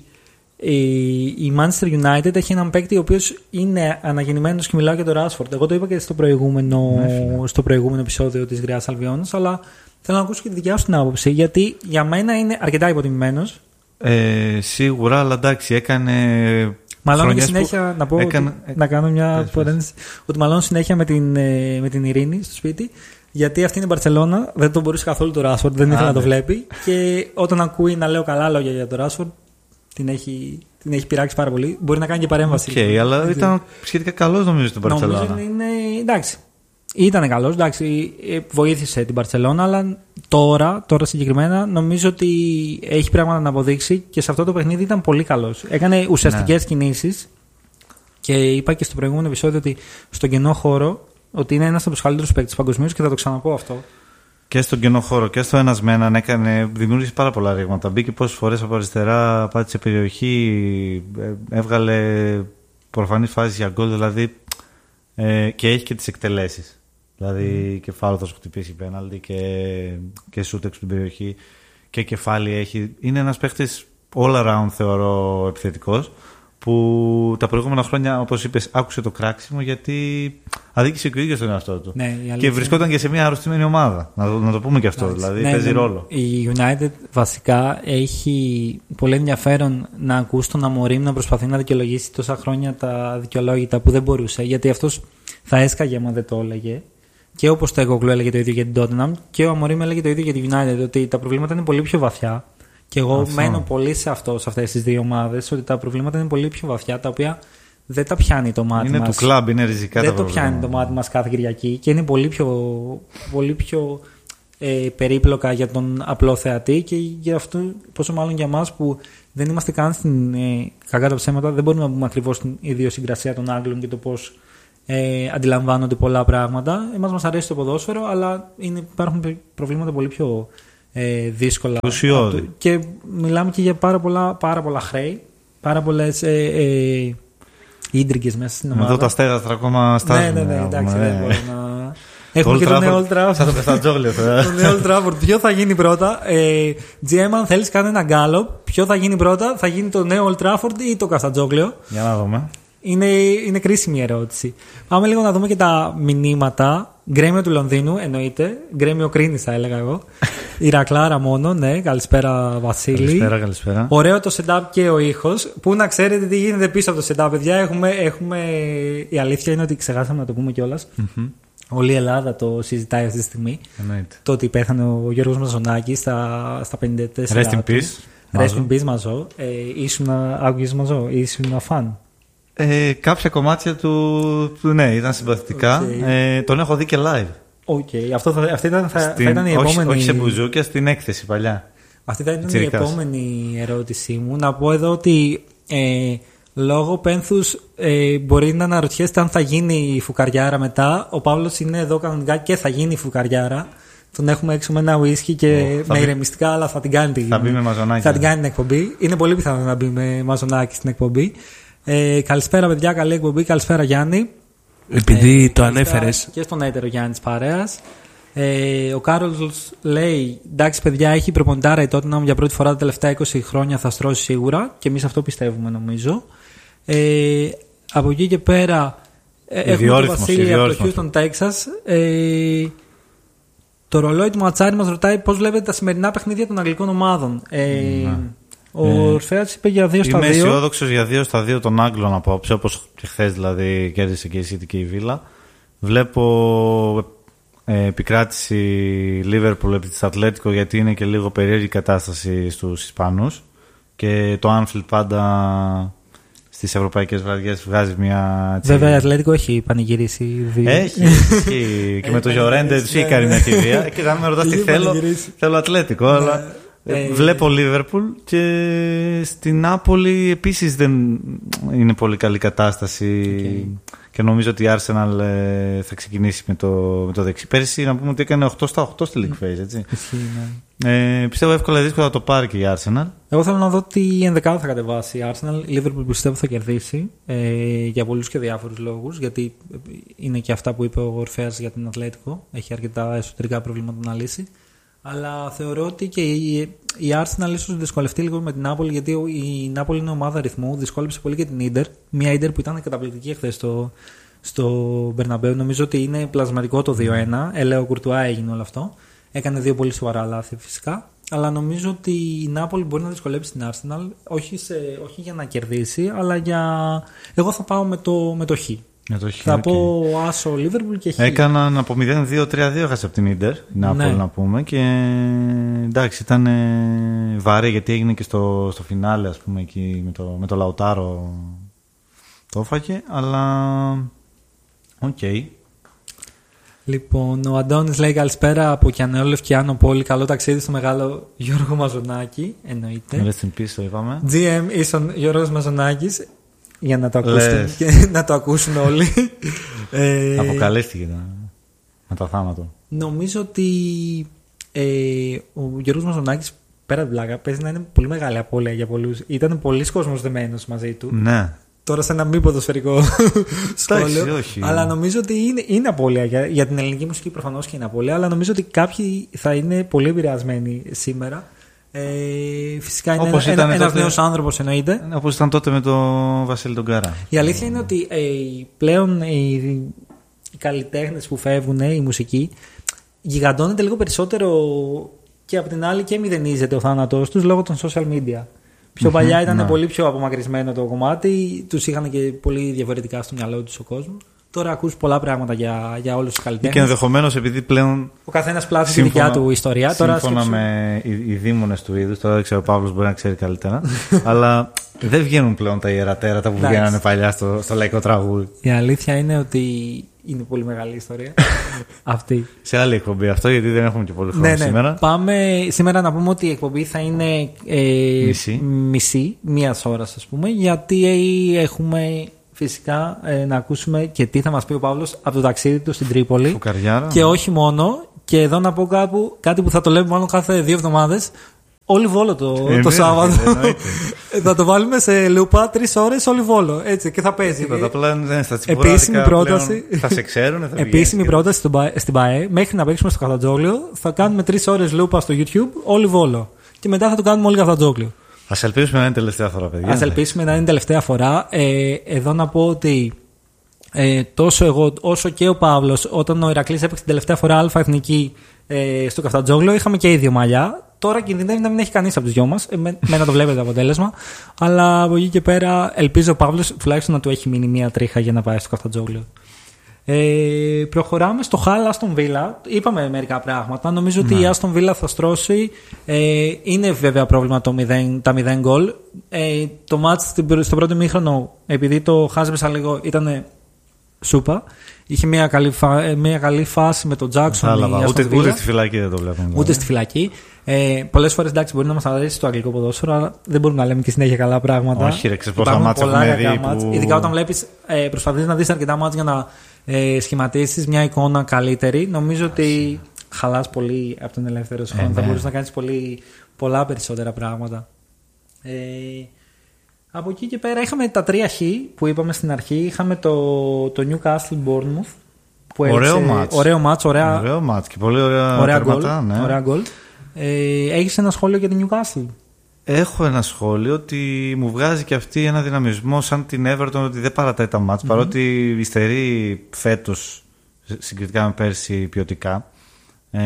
[SPEAKER 1] η Manchester United έχει έναν παίκτη ο οποίος είναι αναγεννημένος και μιλάω για τον Rashford. Εγώ το είπα και στο προηγούμενο, ναι, στο προηγούμενο επεισόδιο της Γριάς Αλβιώνας, αλλά θέλω να ακούσω και τη δικιά σου την άποψη, γιατί για μένα είναι αρκετά υποτιμημένος.
[SPEAKER 2] Ε, σίγουρα, αλλά εντάξει, έκανε.
[SPEAKER 1] Μάλλον και συνέχεια
[SPEAKER 2] που...
[SPEAKER 1] να πω
[SPEAKER 2] έκανε...
[SPEAKER 1] ότι, να κάνω μια παρένθεση, ότι μάλλον συνέχεια με την, με την Ειρήνη στο σπίτι, γιατί αυτή είναι η Μπαρτσελώνα, δεν τον μπορούσε καθόλου το Rashford, δεν ήθελε να το βλέπει, και όταν ακούει να λέω καλά λόγια για το Rashford, την έχει, την έχει πειράξει πάρα πολύ. Μπορεί να κάνει και παρέμβαση.
[SPEAKER 2] Οκ, okay, αλλά ήταν σχετικά καλός νομίζω στην Μπαρτσελώνα.
[SPEAKER 1] Νομίζω είναι, εντάξει. Ήταν καλός, εντάξει, βοήθησε την Μπαρτσελώνα, αλλά τώρα, τώρα συγκεκριμένα νομίζω ότι έχει πράγματα να αποδείξει και σε αυτό το παιχνίδι ήταν πολύ καλός. Έκανε ουσιαστικές ναι. κινήσεις και είπα και στο προηγούμενο επεισόδιο ότι στον κενό χώρο ότι είναι ένας από τους καλύτερους παίκτες παγκοσμίως και θα το ξαναπώ αυτό.
[SPEAKER 2] Και στον κενό χώρο και στο ένας με έναν έκανε, δημιούργησε πάρα πολλά ρήγματα. Μπήκε πόσες φορές από αριστερά, πάτησε περιοχή, έβγαλε προφανείς φάσεις για γκολ, δηλαδή ε, και έχει και τις εκτελέσεις. Δηλαδή mm. κεφάλαιο θα σου χτυπήσει πέναλτι και, και σούτ έξω την περιοχή και κεφάλι έχει. Είναι ένας παίχτης all around, θεωρώ, επιθετικός, που τα προηγούμενα χρόνια, όπως είπες, άκουσε το κράξιμο γιατί αδίκησε και ο ίδιος τον εαυτό του.
[SPEAKER 1] Ναι,
[SPEAKER 2] και βρισκόταν και σε μια αρρωστημένη ομάδα. Να, να το πούμε και αυτό. Άξι. Δηλαδή ναι, παίζει ναι, ρόλο.
[SPEAKER 1] Η United βασικά έχει πολύ ενδιαφέρον να ακούσει τον Αμορίμ να προσπαθεί να δικαιολογήσει τόσα χρόνια τα δικαιολόγητα που δεν μπορούσε. Γιατί αυτός θα έσκαγε άμα δεν το έλεγε. Και όπως το Εγωγλου έλεγε το ίδιο για την Tottenham, και ο Αμορίμ έλεγε το ίδιο για την United, ότι τα προβλήματα είναι πολύ πιο βαθιά. Και εγώ αυτό. μένω πολύ σε αυτό, σε αυτές τις δύο ομάδες, ότι τα προβλήματα είναι πολύ πιο βαθιά, τα οποία δεν τα πιάνει το μάτι
[SPEAKER 2] είναι
[SPEAKER 1] μας.
[SPEAKER 2] Είναι του κλαμπ, είναι ριζικά
[SPEAKER 1] δεν
[SPEAKER 2] τα προβλήματα.
[SPEAKER 1] Δεν το πιάνει το μάτι μας κάθε Κυριακή και είναι πολύ πιο, πολύ πιο ε, περίπλοκα για τον απλό θεατή και για αυτό, πόσο μάλλον για εμάς που δεν είμαστε καν στην ε, κακά τα ψέματα, δεν μπορούμε να πούμε ακριβώς την ιδιοσυγκρασία των Άγγλων και το πώς ε, αντιλαμβάνονται πολλά πράγματα. Εμάς μας αρέσει το ποδόσφαιρο, αλλά είναι, υπάρχουν προβλήματα πολύ πιο ε, δύσκολα.
[SPEAKER 2] Ουσιώδη.
[SPEAKER 1] Και μιλάμε και για πάρα πολλά, πάρα πολλά χρέη, πάρα πολλές ε, ε, ίντριγκες μέσα στην ομάδα.
[SPEAKER 2] Εδώ τα στέγαστρα ακόμα στάζουν.
[SPEAKER 1] Ναι, ναι, ναι, εντάξει,
[SPEAKER 2] ναι.
[SPEAKER 1] δεν μπορώ να... Έχουμε και το νέο Old Trafford.
[SPEAKER 2] Σαν το Πεφτατζόγλιο.
[SPEAKER 1] Το νέο Old Trafford. Ποιο θα γίνει πρώτα? ε, τζι εμ, αν θέλεις, κάνει ένα γκάλοπ. Ποιο θα γίνει πρώτα? Θα γίνει το νέο Old Trafford ή το Καστατζόγλιο?
[SPEAKER 2] Για να δούμε.
[SPEAKER 1] Είναι, είναι κρίσιμη η ερώτηση. Πάμε λίγο να δούμε και τα μηνύματα. Γκρέμιο του Λονδίνου, εννοείται. Γκρέμιο Κρίνης, θα έλεγα εγώ. Η Ρακλάρα μόνο, ναι. Καλησπέρα, Βασίλη.
[SPEAKER 2] Καλησπέρα, καλησπέρα.
[SPEAKER 1] Ωραίο το setup και ο ήχος. Πού να ξέρετε τι γίνεται πίσω από το setup, παιδιά. Έχουμε, έχουμε... Η αλήθεια είναι ότι ξεχάσαμε να το πούμε κιόλας. Mm-hmm. Όλη η Ελλάδα το συζητάει αυτή τη στιγμή.
[SPEAKER 2] Εννοείται.
[SPEAKER 1] Το ότι πέθανε ο Γιώργος Μαζονάκης στα, στα πενήντα τέσσερα.
[SPEAKER 2] Rest in peace.
[SPEAKER 1] Rest in peace, Μαζό. Ε, ήσουν, άκουγες Μαζό, ήσουν φαν.
[SPEAKER 2] Ε, κάποια κομμάτια του, του ναι, ήταν συμπαθητικά. Okay. Ε, τον έχω δει και live.
[SPEAKER 1] Okay. Αυτό θα, αυτή ήταν, θα,
[SPEAKER 2] στην,
[SPEAKER 1] θα ήταν η επόμενη.
[SPEAKER 2] Όχι, όχι σε μπουζούκια, στην έκθεση παλιά.
[SPEAKER 1] Αυτή θα ήταν η επόμενη ερώτησή μου. Να πω εδώ ότι ε, λόγω πένθους ε, μπορεί να αναρωτιέστε αν θα γίνει η φουκαριάρα μετά. Ο Παύλος είναι εδώ κανονικά και θα γίνει η φουκαριάρα. Τον έχουμε έξω με ένα ουίσκι και oh, με ηρεμιστικά, αλλά θα την κάνει την,
[SPEAKER 2] θα μπει με μαζονάκι.
[SPEAKER 1] Θα την κάνει την εκπομπή. Είναι πολύ πιθανό να μπει με μαζονάκι στην εκπομπή. Ε, καλησπέρα, παιδιά, καλή εκπομπή. Καλησπέρα, Γιάννη.
[SPEAKER 3] Επειδή ε, το ανέφερες.
[SPEAKER 1] Και στον έτερο Γιάννη της παρέας. Ε, ο Κάρολς λέει: εντάξει, παιδιά, έχει προπονητάρα η Tottenham για πρώτη φορά τα τελευταία είκοσι χρόνια. Θα στρώσει σίγουρα. Και εμείς αυτό πιστεύουμε, νομίζω. Ε, από εκεί και πέρα ε, έχουμε τον Βασίλη από το Houston, Texas. Ε, το ρολόι του Ματσάρη μας ρωτάει πώς βλέπετε τα σημερινά παιχνίδια των αγγλικών ομάδων. Ε, mm. Ο ε, Ορφέας είπε για δύο στα δύο.
[SPEAKER 2] Είμαι αισιόδοξος για δύο στα δύο των Άγγλων απόψε, όπως και χθες δηλαδή κέρδισε και η City και η Villa. Βλέπω ε, επικράτηση Liverpool επί της Ατλέτικο, γιατί είναι και λίγο περίεργη κατάσταση στους Ισπανούς. Και το Anfield πάντα στις ευρωπαϊκές βραδιές βγάζει μια. Έτσι...
[SPEAKER 1] Βέβαια η Ατλέτικο έχει πανηγυρίσει.
[SPEAKER 2] Έχει, έχει. Και με το Γιορέντε τους είχε κάνει μια κηδεία. Και αν με ρωτάς τι θέλω, θέλω Ατλέτικο, αλλά. Ε, βλέπω Λίβερπουλ και στην Νάπολη επίσης δεν είναι πολύ καλή κατάσταση. Okay. Και νομίζω ότι η Arsenal ε, θα ξεκινήσει με το, με το δεξί. Πέρυσι να πούμε ότι έκανε οκτώ στα οκτώ στη League Phase, έτσι. Ναι. Ε, πιστεύω εύκολα ή δύσκολα θα το πάρει και η Arsenal.
[SPEAKER 1] Εγώ θέλω να δω τι ενδεκάδα θα κατεβάσει η Arsenal. Η Liverpool πιστεύω θα κερδίσει ε, για πολλούς και διάφορους λόγους. Γιατί είναι και αυτά που είπε ο Ορφέας για την Ατλέτικο. Έχει αρκετά εσωτερικά προβλήματα να λύσει. Αλλά θεωρώ ότι και η, η Arsenal ίσως δυσκολευτεί λίγο με την Νάπολη, γιατί η Νάπολη είναι ομάδα ρυθμού. Δυσκόλεψε πολύ και την Ίντερ. Μια Ίντερ που ήταν καταπληκτική χθες στο, στο Μπερναμπέου. Νομίζω ότι είναι πλασματικό το δύο ένα. Ελέο Κουρτουά έγινε όλο αυτό. Έκανε δύο πολύ σοβαρά λάθη φυσικά. Αλλά νομίζω ότι η Νάπολη μπορεί να δυσκολέψει την Arsenal. Όχι, σε, όχι για να κερδίσει, αλλά για. Εγώ θα πάω με το, με το Χ.
[SPEAKER 2] Το
[SPEAKER 1] θα okay. πω Άσο Λίβερπουλ και Χ.
[SPEAKER 2] Έκαναν από μηδέν δύο τρία δύο έχασε από την Ίντερ η Νάπολη, ναι. Να πούμε. Και εντάξει, ήταν βαρύ γιατί έγινε και στο, στο φινάλε, ας πούμε, εκεί με το, με το Λαουτάρο το έφαγε. Αλλά οκ. Okay.
[SPEAKER 1] Λοιπόν, ο Αντώνης λέει καλησπέρα από Κιανέο Λευκιάνο Πόλη. Καλό ταξίδι στο μεγάλο Γιώργο Μαζονάκη. Εννοείται.
[SPEAKER 2] Rest in peace, το είπαμε.
[SPEAKER 1] τζι εμ ίσον Γιώργος Μαζονάκης. Για να το ακούσουν, και να το ακούσουν όλοι.
[SPEAKER 2] ε, Αποκαλύφθηκε με το θάνατο.
[SPEAKER 1] Νομίζω ότι ε, ο Γιώργος Μαζονάκης, πέρα από την πλάκα, παίζει να είναι πολύ μεγάλη απώλεια για πολλούς. Ήταν πολλοί κόσμος δεμένος μαζί του.
[SPEAKER 2] Ναι.
[SPEAKER 1] Τώρα σε ένα μη ποδοσφαιρικό σχόλιο.
[SPEAKER 2] Όχι.
[SPEAKER 1] Αλλά νομίζω ότι είναι, είναι απώλεια. Για, για την ελληνική μουσική προφανώς και είναι απώλεια. Αλλά νομίζω ότι κάποιοι θα είναι πολύ επηρεασμένοι σήμερα. Ε, φυσικά είναι ένας ένα, ένα νέος άνθρωπος, εννοείται.
[SPEAKER 2] Όπως ήταν τότε με τον Βασίλη τον Κάρα.
[SPEAKER 1] Η αλήθεια είναι ότι ε, πλέον ε, οι καλλιτέχνες που φεύγουν, ε, η μουσική, γιγαντώνεται λίγο περισσότερο και από την άλλη και μηδενίζεται ο θάνατός τους λόγω των social media. Πιο mm-hmm, παλιά ήταν ναι. πολύ πιο απομακρυσμένο το κομμάτι, τους είχαν και πολύ διαφορετικά στο μυαλό τους ο κόσμος. Τώρα ακούς πολλά πράγματα για, για όλους τους καλλιτέχνες.
[SPEAKER 2] Και ενδεχομένως επειδή πλέον.
[SPEAKER 1] Ο καθένας πλάθει τη δικιά του ιστορία.
[SPEAKER 2] Σύμφωνα
[SPEAKER 1] τώρα
[SPEAKER 2] με οι, οι δήμονες του είδους, τώρα δεν ξέρω, ο Παύλος μπορεί να ξέρει καλύτερα. Αλλά δεν βγαίνουν πλέον τα ιερά τέρατα που βγαίνανε παλιά στο, στο λαϊκό τραγούδι.
[SPEAKER 1] Η αλήθεια είναι ότι είναι πολύ μεγάλη ιστορία. Αυτή.
[SPEAKER 2] Σε άλλη εκπομπή αυτό, γιατί δεν έχουμε και πολύ χρόνο
[SPEAKER 1] ναι, ναι.
[SPEAKER 2] σήμερα.
[SPEAKER 1] Πάμε σήμερα να πούμε ότι η εκπομπή θα είναι ε,
[SPEAKER 2] μισή.
[SPEAKER 1] μισή, μία ώρα, ας πούμε, γιατί έχουμε φυσικά ε, να ακούσουμε και τι θα μας πει ο Παύλος από το ταξίδι του στην Τρίπολη.
[SPEAKER 2] Φουκαριάρα.
[SPEAKER 1] Και όχι μόνο. Και εδώ να πω κάπου, κάτι που θα το λέμε μόνο κάθε δύο εβδομάδες. Όλη Βόλο το,
[SPEAKER 2] ε,
[SPEAKER 1] το Σάββατο. Θα το βάλουμε σε λούπα τρεις ώρες όλη Βόλο. Έτσι, και θα παίζει.
[SPEAKER 2] Τίποτα, απλά δεν στα
[SPEAKER 1] επίσημη πρόταση.
[SPEAKER 2] Θα σε ξέρουν. Θα
[SPEAKER 1] επίσημη και... πρόταση στην ΠΑΕ. Μέχρι να παίξουμε στο Καφτατζόγλιο θα κάνουμε τρεις ώρες λούπα στο YouTube όλη Βόλο. Και μετά θα το κάνουμε όλοι Καφτατζόγλιο.
[SPEAKER 2] Ας ελπίσουμε να είναι τελευταία φορά, παιδιά.
[SPEAKER 1] Ας ελπίσουμε να είναι τελευταία φορά. Ε, εδώ να πω ότι ε, τόσο εγώ όσο και ο Παύλος, όταν ο Ηρακλής έπαιξε την τελευταία φορά αλφα εθνική ε, στο Καφτατζόγλιο, είχαμε και ίδιο μαλλιά. Τώρα κινδυνεύει να μην έχει κανείς από τους δυο μας. Ε, με, με να το βλέπετε το αποτέλεσμα. Αλλά από εκεί και πέρα ελπίζω ο Παύλος τουλάχιστον να του έχει μείνει μία τρίχα για να πάει στο Καφτατζόγλιο. Ε, προχωράμε στο Χάλ Άστον Βίλα. Είπαμε μερικά πράγματα. Νομίζω ναι. ότι η Άστον Βίλα θα στρώσει. Ε, είναι βέβαια πρόβλημα το μηδέν, τα μηδέν γκολ. Ε, το μάτς στο πρώτο ημίχρονο, επειδή το χάσπεσα λίγο, ήταν σούπα. Είχε μια καλή, φα... μια καλή φάση με τον Τζάκσον.
[SPEAKER 2] Ούτε, ούτε στη φυλακή δεν το βλέπουμε.
[SPEAKER 1] Ούτε στη φυλακή. Ε, πολλές φορές εντάξει μπορεί να μας αρέσει το αγγλικό ποδόσφαιρο, αλλά δεν μπορούμε να λέμε και συνέχεια καλά πράγματα.
[SPEAKER 2] Όχι, ρε, ξέρεις πόσα μάτσα έχουμε δει. Που...
[SPEAKER 1] Ειδικά όταν βλέπεις, ε, προσπαθείς να δεις αρκετά μάτς για να ε, σχηματίσεις μια εικόνα καλύτερη. Νομίζω ότι χαλάς πολύ από τον ελεύθερο χρόνο. Ε, θα ναι. μπορείς να κάνεις πολύ, πολλά περισσότερα πράγματα. Ε, από εκεί και πέρα είχαμε τα τρία χ που είπαμε στην αρχή. Είχαμε το, το Newcastle Bournemouth. Που
[SPEAKER 2] ωραίο
[SPEAKER 1] μάτς. Ωραίο μάτς, ωραία,
[SPEAKER 2] ωραίο μάτς και πολύ ωραία,
[SPEAKER 1] ωραία
[SPEAKER 2] τερματά,
[SPEAKER 1] γκολ.
[SPEAKER 2] Ναι.
[SPEAKER 1] Ωραία γκολ. Ε, έχεις ένα σχόλιο για την Newcastle?
[SPEAKER 2] Έχω ένα σχόλιο ότι μου βγάζει και αυτή ένα δυναμισμό σαν την Everton ότι δεν παρατάει τα μάτς, mm-hmm. παρότι υστερεί φέτος συγκριτικά με πέρσι ποιοτικά, ε,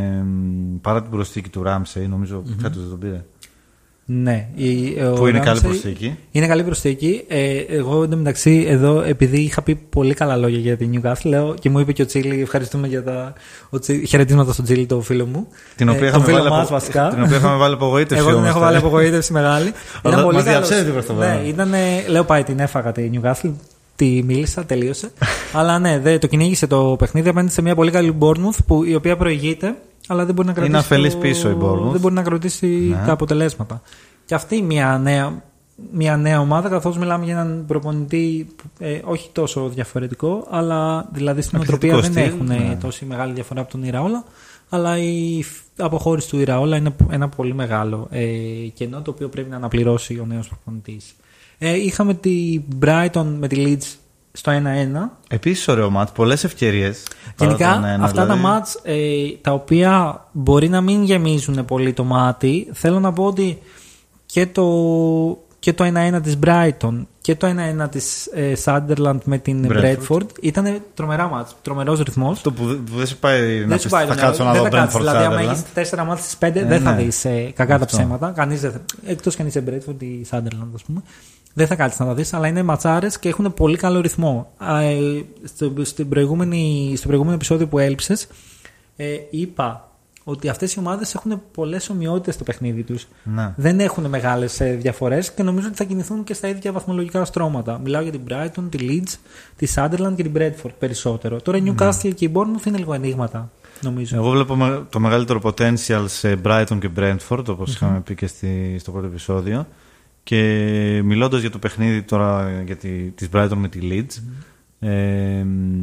[SPEAKER 2] παρά την προσθήκη του Ramsey, νομίζω mm-hmm. φέτος δεν τον πήρε.
[SPEAKER 1] Ναι, η,
[SPEAKER 2] που είναι Ramsey καλή προσθήκη.
[SPEAKER 1] Είναι καλή προσθήκη. Ε, εγώ εντωμεταξύ εδώ, επειδή είχα πει πολύ καλά λόγια για την Newcastle, λέω και μου είπε και ο Τσίλι, ευχαριστούμε για τα χαιρετίσματα στον Τσίλι, το φίλο μου.
[SPEAKER 2] Την οποία,
[SPEAKER 1] ε,
[SPEAKER 2] είχαμε,
[SPEAKER 1] φίλο
[SPEAKER 2] βάλει
[SPEAKER 1] μας,
[SPEAKER 2] απο...
[SPEAKER 1] βασικά.
[SPEAKER 2] την οποία είχαμε βάλει απογοήτευση.
[SPEAKER 1] Εγώ την έχω βάλει απογοήτευση μεγάλη. Ήταν πολύ καλό.
[SPEAKER 2] Ναι,
[SPEAKER 1] ήταν, λέω πάει την έφαγα τη Newcastle. Τη μίλησα, τελείωσε. Αλλά ναι, δε, το κυνήγησε το παιχνίδι απέναντι σε μια πολύ καλή Bournemouth που, η οποία προηγείται, αλλά δεν μπορεί να κρατήσει,
[SPEAKER 2] είναι αφελής πίσω η Bournemouth.
[SPEAKER 1] Δεν μπορεί να κρατήσει ναι. τα αποτελέσματα. Και αυτή μια νέα, μια νέα ομάδα, καθώς μιλάμε για έναν προπονητή ε, όχι τόσο διαφορετικό, αλλά δηλαδή στην οτροπία δεν έχουν ναι. τόση μεγάλη διαφορά από τον Ιραόλα, αλλά η αποχώρηση του Ιραόλα είναι ένα πολύ μεγάλο ε, κενό το οποίο πρέπει να αναπληρώσει ο νέος προπονητής. Ε, είχαμε τη Brighton με τη Leeds στο ένα ένα.
[SPEAKER 2] Επίσης ωραίο μάτς, πολλές ευκαιρίες.
[SPEAKER 1] Γενικά
[SPEAKER 2] ένα,
[SPEAKER 1] αυτά
[SPEAKER 2] δηλαδή...
[SPEAKER 1] τα μάτς ε, τα οποία μπορεί να μην γεμίζουν πολύ το μάτι, θέλω να πω ότι και το, και το ένα ένα της Brighton και το ένα ένα της ε, Sunderland με την Bradford ήταν τρομερά μάτς, τρομερός ρυθμός.
[SPEAKER 2] Αυτό που, που δεν σου πάει να
[SPEAKER 1] πεις, θα
[SPEAKER 2] ναι, κάτσω να δω Brentford.
[SPEAKER 1] Δηλαδή άμα έχεις τέσσερα μάτς στις πέντε ε, δεν ναι. θα δεις ε, κακά
[SPEAKER 2] αυτό.
[SPEAKER 1] Τα ψέματα. Κανείς δεν θα, εκτός κι αν είσαι Bradford ή Sunderland ας πούμε. Δεν θα κάτσεις να τα δεις, αλλά είναι ματσάρες και έχουν πολύ καλό ρυθμό. Ε, στο, στο, στο προηγούμενο επεισόδιο που έλειψες ε, είπα ότι αυτές οι ομάδες έχουν πολλές ομοιότητες στο παιχνίδι τους.
[SPEAKER 2] Ναι. Δεν
[SPEAKER 1] έχουν μεγάλες ε, διαφορές και νομίζω ότι θα κινηθούν και στα ίδια βαθμολογικά στρώματα. Μιλάω για την Brighton, τη Leeds, τη Sunderland και την Bradford περισσότερο. Τώρα η Newcastle ναι. και η Bournemouth είναι λίγο ενίγματα, νομίζω.
[SPEAKER 2] Εγώ βλέπω το μεγαλύτερο potential σε Brighton και Brentford, όπως mm-hmm. είχαμε πει και στη, στο πρώτο επεισόδιο. Και μιλώντας για το παιχνίδι τώρα για τη, της Brighton με τη Leeds, mm-hmm. ε,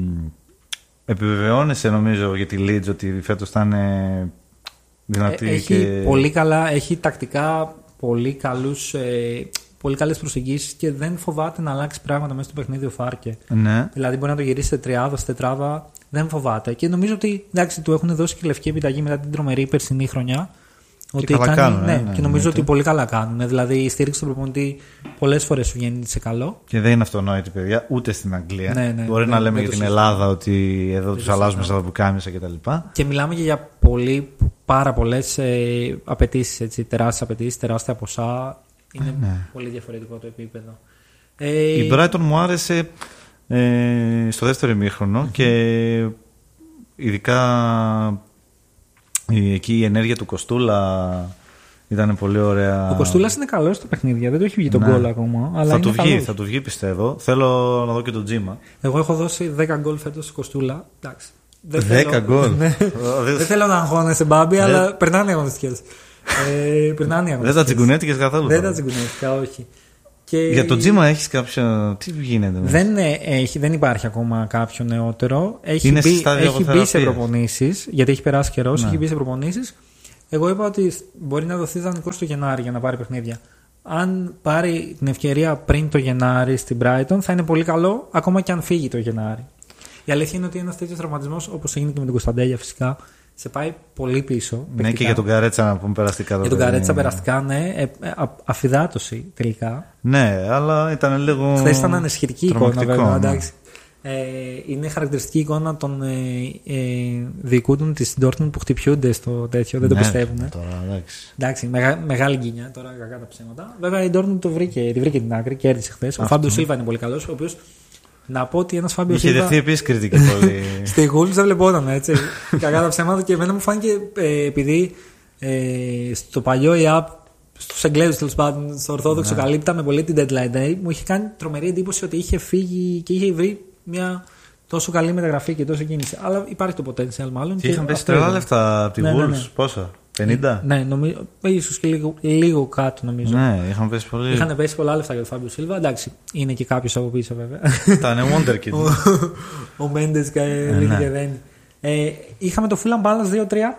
[SPEAKER 2] επιβεβαιώνεσαι νομίζω για τη Leeds ότι φέτος θα είναι δυνατή.
[SPEAKER 1] Έχει
[SPEAKER 2] και...
[SPEAKER 1] πολύ καλά, έχει τακτικά πολύ, καλούς, ε, πολύ καλές προσεγγίσεις και δεν φοβάται να αλλάξει πράγματα μέσα στο παιχνίδι ο Φάρκε.
[SPEAKER 2] Ναι. Δηλαδή
[SPEAKER 1] μπορεί να το γυρίσει σε τριάδα, σε τετράδα, δεν φοβάται. Και νομίζω ότι εντάξει, του έχουν δώσει και λευκή επιταγή μετά την τρομερή περσινή χρονιά.
[SPEAKER 2] Και
[SPEAKER 1] ότι
[SPEAKER 2] καλά
[SPEAKER 1] κάνει,
[SPEAKER 2] κάνουν,
[SPEAKER 1] ναι,
[SPEAKER 2] ναι,
[SPEAKER 1] και νομίζω
[SPEAKER 2] ναι,
[SPEAKER 1] ότι πολύ καλά κάνουν. Δηλαδή η στήριξη του προπονητή πολλές φορές σου βγαίνει σε καλό.
[SPEAKER 2] Και δεν είναι αυτονόητη, παιδιά, ούτε στην Αγγλία.
[SPEAKER 1] Ναι, ναι,
[SPEAKER 2] Μπορεί
[SPEAKER 1] ναι,
[SPEAKER 2] να λέμε
[SPEAKER 1] ναι,
[SPEAKER 2] για την
[SPEAKER 1] σωστό.
[SPEAKER 2] Ελλάδα ότι εδώ τους αλλάζουμε στα πουκάμισα κτλ. Και,
[SPEAKER 1] και μιλάμε και για πολύ, πάρα πολλές ε, απαιτήσεις, τεράστιες απαιτήσεις, τεράστια ποσά. Είναι
[SPEAKER 2] ναι.
[SPEAKER 1] πολύ διαφορετικό το επίπεδο. Ε,
[SPEAKER 2] η Brighton μου άρεσε ε, στο δεύτερο ημίχρονο mm-hmm. και ειδικά η, εκεί η ενέργεια του Κοστούλα ήταν πολύ ωραία.
[SPEAKER 1] Ο Κοστούλας είναι καλός στο παιχνίδι, δεν το έχει βγει τον
[SPEAKER 2] ναι.
[SPEAKER 1] γκολ ακόμα. Αλλά
[SPEAKER 2] θα,
[SPEAKER 1] είναι
[SPEAKER 2] του βγει,
[SPEAKER 1] καλός.
[SPEAKER 2] θα του βγει πιστεύω. Θέλω να δω και τον Τζίμα.
[SPEAKER 1] Εγώ έχω δώσει δέκα γκολ φέτος στο Κοστούλα. Εντάξει.
[SPEAKER 2] δέκα γκολ.
[SPEAKER 1] Δεν θέλω να αγχώνεσαι, Μπάμπη, αλλά περνάνε οι αγωνιστικές. ε, περνάνε οι αγωνιστικές.
[SPEAKER 2] Δεν τα τσιγκουνέτηκες καθόλου.
[SPEAKER 1] Δεν τα τσιγκουνέτηκα, όχι.
[SPEAKER 2] Και... Για το τζίμα έχεις κάποιο. Τι γίνεται μέσα?
[SPEAKER 1] Δεν, έχει, δεν υπάρχει ακόμα κάποιο νεότερο. Έχει
[SPEAKER 2] Είναι
[SPEAKER 1] μπει, έχει μπει σε προπονήσεις, γιατί έχει περάσει καιρός,
[SPEAKER 2] ναι.
[SPEAKER 1] έχει μπει σε προπονήσεις. Εγώ είπα ότι μπορεί να δοθεί δανεικό στο Γενάρη για να πάρει παιχνίδια. Αν πάρει την ευκαιρία πριν το Γενάρη στην Brighton, θα είναι πολύ καλό, ακόμα και αν φύγει το Γενάρη. Η αλήθεια είναι ότι ένας τέτοιος τραυματισμός, όπως έγινε και με τον Κωνσταντέλια φυσικά, σε πάει πολύ πίσω.
[SPEAKER 2] Ναι,
[SPEAKER 1] παικτικά.
[SPEAKER 2] και για τον Καρέτσα να πούμε περαστικά.
[SPEAKER 1] Για τον Καρέτσα περαστικά, ναι. Ε, ε, α, αφυδάτωση τελικά.
[SPEAKER 2] Ναι, αλλά ήταν λίγο.
[SPEAKER 1] Χθες ήταν ανεσχυτική εικόνα, βέβαια.
[SPEAKER 2] Ναι.
[SPEAKER 1] Εντάξει. Ε, είναι χαρακτηριστική εικόνα των ε, ε, διοικούντων της Dortmund που χτυπιούνται στο τέτοιο, δεν
[SPEAKER 2] ναι,
[SPEAKER 1] το πιστεύουν.
[SPEAKER 2] Τώρα, εντάξει.
[SPEAKER 1] εντάξει μεγα, μεγάλη γκίνια τώρα, κακά τα ψέματα. Βέβαια η Dortmund το βρήκε, τη βρήκε την άκρη, κέρδισε χθες. Ο Φάμπιο Σίλβα είναι πολύ καλός, ο οποίος. Να πω ότι ένας Φάμπιο Σίλβα.
[SPEAKER 2] Είχε δεχτεί επίσης κριτική πολύ.
[SPEAKER 1] Στη Wolves δεν βλεπόταν έτσι. Κακά τα ψέματα και εμένα μου φάνηκε ε, επειδή ε, στο παλιό η app, στους Εγγλέζους τέλος πάντων, στο Ορθόδοξο
[SPEAKER 2] ναι.
[SPEAKER 1] καλύπταμε πολύ την deadline day. Μου είχε κάνει τρομερή εντύπωση ότι είχε φύγει και είχε βρει μια τόσο καλή μεταγραφή και τόσο κίνηση. Αλλά υπάρχει το potential μάλλον.
[SPEAKER 2] Και είχαν πέσει τρελά λεφτά από τη
[SPEAKER 1] ναι,
[SPEAKER 2] Wolves.
[SPEAKER 1] Ναι, ναι.
[SPEAKER 2] Πόσα, πενήντα?
[SPEAKER 1] Ναι, νομίζω, ίσως και λίγο, λίγο κάτω νομίζω.
[SPEAKER 2] Ναι, είχαν πέσει πολύ.
[SPEAKER 1] Είχαν πέσει πολλά λεφτά για τον Φάμπιο Σίλβα. Εντάξει, είναι και κάποιος από πίσω βέβαια.
[SPEAKER 2] Ήταν Wonderkid.
[SPEAKER 1] Ο Μέντες και δένει. Είχαμε το Fulham Palace δύο τρία.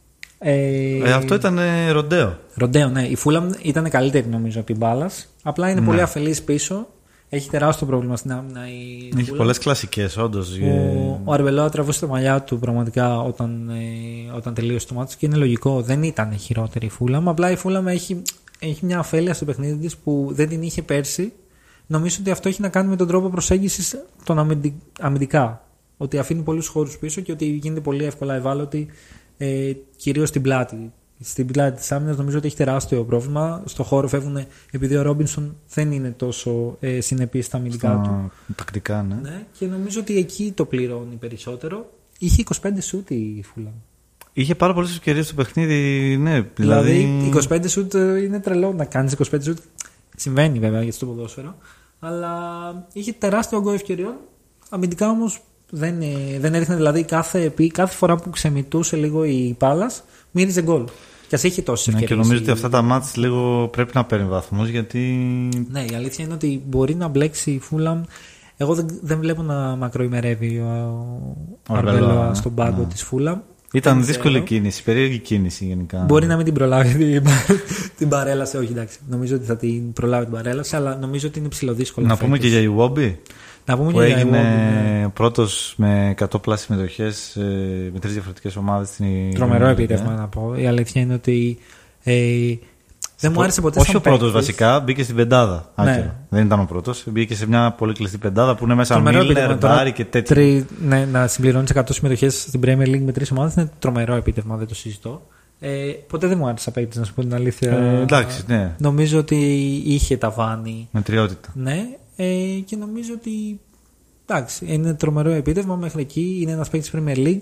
[SPEAKER 2] Ε, ε, αυτό ήταν ε, ροντέο.
[SPEAKER 1] Ροντέο, ναι. Η Fulham ήταν καλύτερη νομίζω από την Palace. Απλά είναι ναι. πολύ αφελής πίσω. Έχει τεράστιο πρόβλημα στην άμυνα. Η
[SPEAKER 2] Έχει πολλές κλασικές, όντως.
[SPEAKER 1] Ο, ο Αρβελόα τραβούσε τα μαλλιά του πραγματικά όταν, ε, όταν τελείωσε το μάτσο και είναι λογικό. Δεν ήταν χειρότερη η Fulham. Απλά η Fulham έχει, έχει μια αφέλεια στο παιχνίδι της που δεν την είχε πέρσι. Νομίζω ότι αυτό έχει να κάνει με τον τρόπο προσέγγισης των αμυντι, αμυντικά. Ότι αφήνει πολλούς χώρους πίσω και ότι γίνεται πολύ εύκολα ευάλωτη. Ε, κυρίως στην πλάτη. Στην πλάτη της άμυνας νομίζω ότι έχει τεράστιο πρόβλημα. Στο χώρο φεύγουν επειδή ο Ρόμπινσον δεν είναι τόσο ε, συνεπής στα αμυντικά
[SPEAKER 2] Στα
[SPEAKER 1] του.
[SPEAKER 2] Τακτικά, ναι.
[SPEAKER 1] ναι. Και νομίζω ότι εκεί το πληρώνει περισσότερο. Είχε είκοσι πέντε σούτ η Φούλαμ.
[SPEAKER 2] Είχε πάρα πολλές ευκαιρίες στο παιχνίδι, ναι.
[SPEAKER 1] Δηλαδή, δηλαδή είκοσι πέντε σούτ είναι τρελό να κάνεις είκοσι πέντε σούτ. Συμβαίνει βέβαια γιατί στο ποδόσφαιρο. Αλλά είχε τεράστιο όγκο ευκαιριών. Αμυντικά όμως. Δεν, δεν έδειχνε δηλαδή κάθε, κάθε φορά που ξεμητούσε λίγο η Πάλας μύριζε γκολ. Και ας είχε τόσες ευκαιρίες.
[SPEAKER 2] Ναι, και νομίζω ότι αυτά τα μάτς λίγο πρέπει να παίρνει βαθμούς γιατί.
[SPEAKER 1] Ναι, η αλήθεια είναι ότι μπορεί να μπλέξει η Φούλαμ. Εγώ δεν, δεν βλέπω να μακροημερεύει ο Αρβέλοα στον πάγκο ναι. της Φούλαμ.
[SPEAKER 2] Ήταν δεν δύσκολη ξέρω. Κίνηση, περίεργη κίνηση γενικά.
[SPEAKER 1] Μπορεί να μην την προλάβει την, την παρέλαση. Όχι, εντάξει. Νομίζω ότι θα την προλάβει την παρέλαση, αλλά νομίζω ότι είναι ψηλοδύσκολο.
[SPEAKER 2] Να πούμε και για Ιουόμπι.
[SPEAKER 1] Να πούμε
[SPEAKER 2] που
[SPEAKER 1] και
[SPEAKER 2] έγινε
[SPEAKER 1] ναι.
[SPEAKER 2] πρώτος με εκατό πλάσι συμμετοχές με τρεις διαφορετικές ομάδες στην
[SPEAKER 1] Τρομερό επίτευγμα να πω. Η αλήθεια είναι ότι ε, δεν μου άρεσε ποτέ.
[SPEAKER 2] Όχι ο πρώτος βασικά, μπήκε στην πεντάδα.
[SPEAKER 1] Ναι.
[SPEAKER 2] Δεν ήταν ο πρώτος. Μπήκε σε μια πολύ κλειστή πεντάδα που είναι μέσα Μίλλερ, Μπάρι και τέτοια.
[SPEAKER 1] Τρι, ναι, να συμπληρώνεις εκατό συμμετοχές στην Premier League με τρεις ομάδες είναι τρομερό επίτευγμα, δεν το συζητώ. Ε, ποτέ δεν μου άρεσε απέκτηση, να σου πω την αλήθεια.
[SPEAKER 2] Ε, εντάξει, ναι.
[SPEAKER 1] Νομίζω ότι είχε ταβάνι.
[SPEAKER 2] Μετριότητα.
[SPEAKER 1] Ναι. Ε, και νομίζω ότι εντάξει, είναι τρομερό επίτευγμα μέχρι εκεί. Είναι ένας παίκτης Premier League.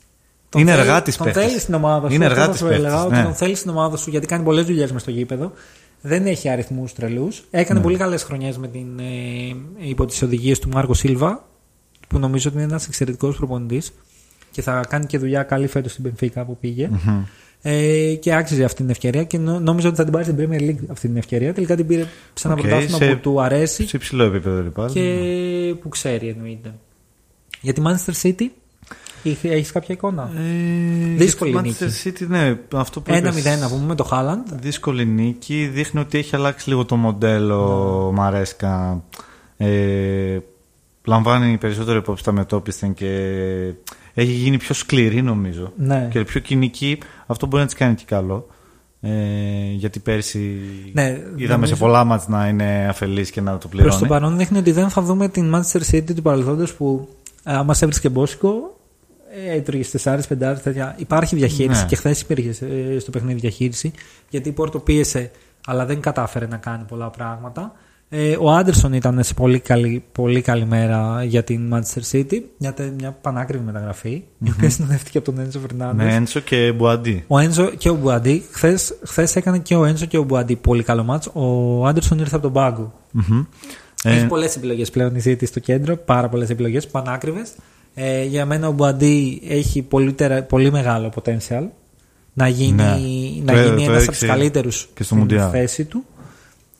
[SPEAKER 1] Τον
[SPEAKER 2] είναι
[SPEAKER 1] θέλει,
[SPEAKER 2] εργάτης
[SPEAKER 1] τον
[SPEAKER 2] παίκτης.
[SPEAKER 1] Θέλει στην ομάδα σου.
[SPEAKER 2] Είναι εργάτης παίκτης. Ναι.
[SPEAKER 1] Τον θέλει στην ομάδα σου γιατί κάνει πολλές δουλειές μες στο γήπεδο. Δεν έχει αριθμούς τρελούς. Έκανε ναι. πολύ καλές χρονιές με την, ε, υπό τις οδηγίες του Μάρκο Σίλβα, που νομίζω ότι είναι ένας εξαιρετικός προπονητής και θα κάνει και δουλειά καλή φέτος στην Μπενφίκα που πήγε. Mm-hmm. Ε, και άξιζε αυτή την ευκαιρία και νο, νόμιζα ότι θα την πάρει στην Premier League αυτή την ευκαιρία. Τελικά την πήρε σε ένα okay, πρωτάθλημα που του αρέσει.
[SPEAKER 2] Σε υψηλό επίπεδο λοιπόν.
[SPEAKER 1] Και που ξέρει εννοείται. Για τη Manchester City έχεις κάποια εικόνα?
[SPEAKER 2] Ε,
[SPEAKER 1] δύσκολη
[SPEAKER 2] για
[SPEAKER 1] νίκη.
[SPEAKER 2] Manchester City, ναι, αυτό που
[SPEAKER 1] ένα μηδέν να πούμε με το Haaland.
[SPEAKER 2] Δύσκολη νίκη. Δείχνει ότι έχει αλλάξει λίγο το μοντέλο. Mm. Μαρέσκα. Ε, λαμβάνει περισσότερο υπόψη τα μετώπισθεν και έχει γίνει πιο σκληρή νομίζω.
[SPEAKER 1] Ναι.
[SPEAKER 2] Και πιο κοινική. Αυτό μπορεί να της κάνει και καλό. Ε, γιατί πέρσι
[SPEAKER 1] ναι,
[SPEAKER 2] είδαμε
[SPEAKER 1] νομίζω...
[SPEAKER 2] σε πολλά μάτς να είναι αφελής και να το πληρώνει.
[SPEAKER 1] Προς το παρόν δείχνει ότι δεν θα δούμε την Manchester City του παρελθόντος που άμα σε έβρισκε μπόσικο έτρωγε τεσσάρες πεντάρες τέτοια. Υπάρχει διαχείριση ναι. και χθες υπήρχε στο παιχνίδι διαχείριση γιατί η Πόρτο πίεσε αλλά δεν κατάφερε να κάνει πολλά πράγματα. Ε, ο Άντερσον ήταν σε πολύ καλή, πολύ καλή μέρα για την Manchester City. Μια, μια πανάκριβη μεταγραφή, mm-hmm. η οποία συνοδεύτηκε από τον Έντσο Φερνάντες.
[SPEAKER 2] Με Έντσο και Μπουαντί.
[SPEAKER 1] Ο Έντσο και ο Μπουαντί. Χθες, χθες έκανε και ο Έντσο και ο Μπουαντί πολύ καλό μάτς. Ο Άντερσον ήρθε από τον πάγκο.
[SPEAKER 2] Mm-hmm.
[SPEAKER 1] Έχει
[SPEAKER 2] ε...
[SPEAKER 1] πολλές επιλογές πλέον η City στο κέντρο. Πάρα πολλές επιλογές, πανάκριβες. Ε, για μένα ο Μπουαντί έχει πολύ, τερα, πολύ μεγάλο potential να γίνει,
[SPEAKER 2] ναι.
[SPEAKER 1] να γίνει ένας από τους καλύτερους
[SPEAKER 2] στην
[SPEAKER 1] θέση του.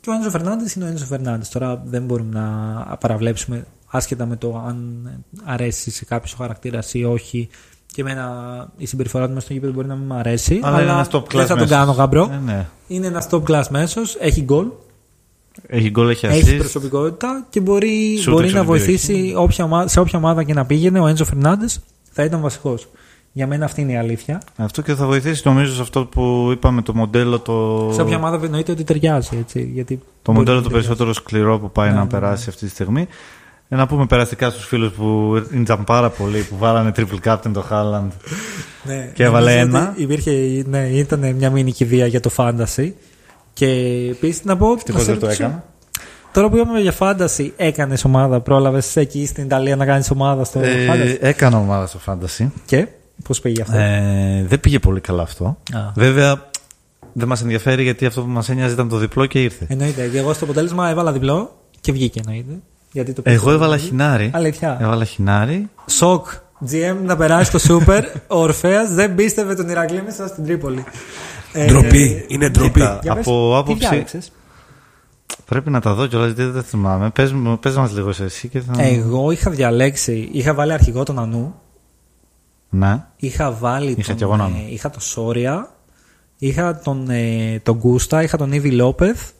[SPEAKER 1] Και ο Ένζο Φερνάντες είναι ο Ένζο Φερνάντες. Τώρα δεν μπορούμε να παραβλέψουμε, άσχετα με το αν αρέσει σε κάποιο ο χαρακτήρας ή όχι. Και εμένα η συμπεριφορά του μέσα στο γήπεδο μπορεί να μην μου αρέσει. Αλλά, αλλά δεν θα τον κάνω γαμπρό.
[SPEAKER 2] Ε, ναι.
[SPEAKER 1] Είναι ένα top class μέσος, έχει γκολ.
[SPEAKER 2] Έχει γκολ, έχει assist.
[SPEAKER 1] Έχει προσωπικότητα και μπορεί, μπορεί να βοηθήσει όποια ομάδα, σε όποια ομάδα και να πήγαινε. Ο Ένζο Φερνάντες θα ήταν βασικός. Για μένα αυτή είναι η αλήθεια.
[SPEAKER 2] Αυτό και θα βοηθήσει νομίζω σε αυτό που είπαμε, το μοντέλο. Το...
[SPEAKER 1] Σε όποια ομάδα εννοείται ότι ταιριάζει. Έτσι, γιατί
[SPEAKER 2] το μοντέλο το περισσότερο σκληρό που πάει ναι, να ναι, περάσει ναι. αυτή τη στιγμή. Ε, να πούμε περαστικά στους φίλους που ήταν πάρα πολλοί που βάλανε triple captain το Haaland
[SPEAKER 1] ναι,
[SPEAKER 2] και έβαλε ένα.
[SPEAKER 1] Υπήρχε, ναι, ήταν μια μίνι κηδεία για το fantasy. Και επίσης να πω.
[SPEAKER 2] Τι δεν το έκανα.
[SPEAKER 1] Τώρα που είπαμε για fantasy, έκανες ομάδα, πρόλαβες εκεί στην Ιταλία να κάνεις ομάδα στο
[SPEAKER 2] ε, fantasy. Έκανα ομάδα στο fantasy.
[SPEAKER 1] Και πώς πήγε αυτό?
[SPEAKER 2] Ε, δεν πήγε πολύ καλά αυτό.
[SPEAKER 1] Α.
[SPEAKER 2] Βέβαια δεν μας ενδιαφέρει γιατί αυτό που μας ένοιαζε ήταν το διπλό και ήρθε.
[SPEAKER 1] Εννοείται. Και εγώ στο αποτέλεσμα έβαλα διπλό και βγήκε εννοείται. Γιατί το
[SPEAKER 2] εγώ έβαλα χινάρι.
[SPEAKER 1] Αλήθεια.
[SPEAKER 2] Έβαλα χινάρι.
[SPEAKER 1] Σοκ. τζι εμ να περάσει το Σούπερ. Ο Ορφέας δεν πίστευε τον Ηρακλή μέσα στην Τρίπολη.
[SPEAKER 3] Ντροπή. Ε, είναι ντροπή.
[SPEAKER 2] Από άποψη. Πρέπει να τα δω κιόλας, γιατί δεν θυμάμαι. Πες, πες μας λίγο εσύ και θα...
[SPEAKER 1] Εγώ είχα διαλέξει, είχα βάλει αρχηγό τον Ανού.
[SPEAKER 2] Ναι.
[SPEAKER 1] Είχα βάλει
[SPEAKER 2] είχα
[SPEAKER 1] τον, ε, είχα τον Σόρια, είχα τον, ε, τον Γκούστα, είχα τον Ήβι Λόπεθ.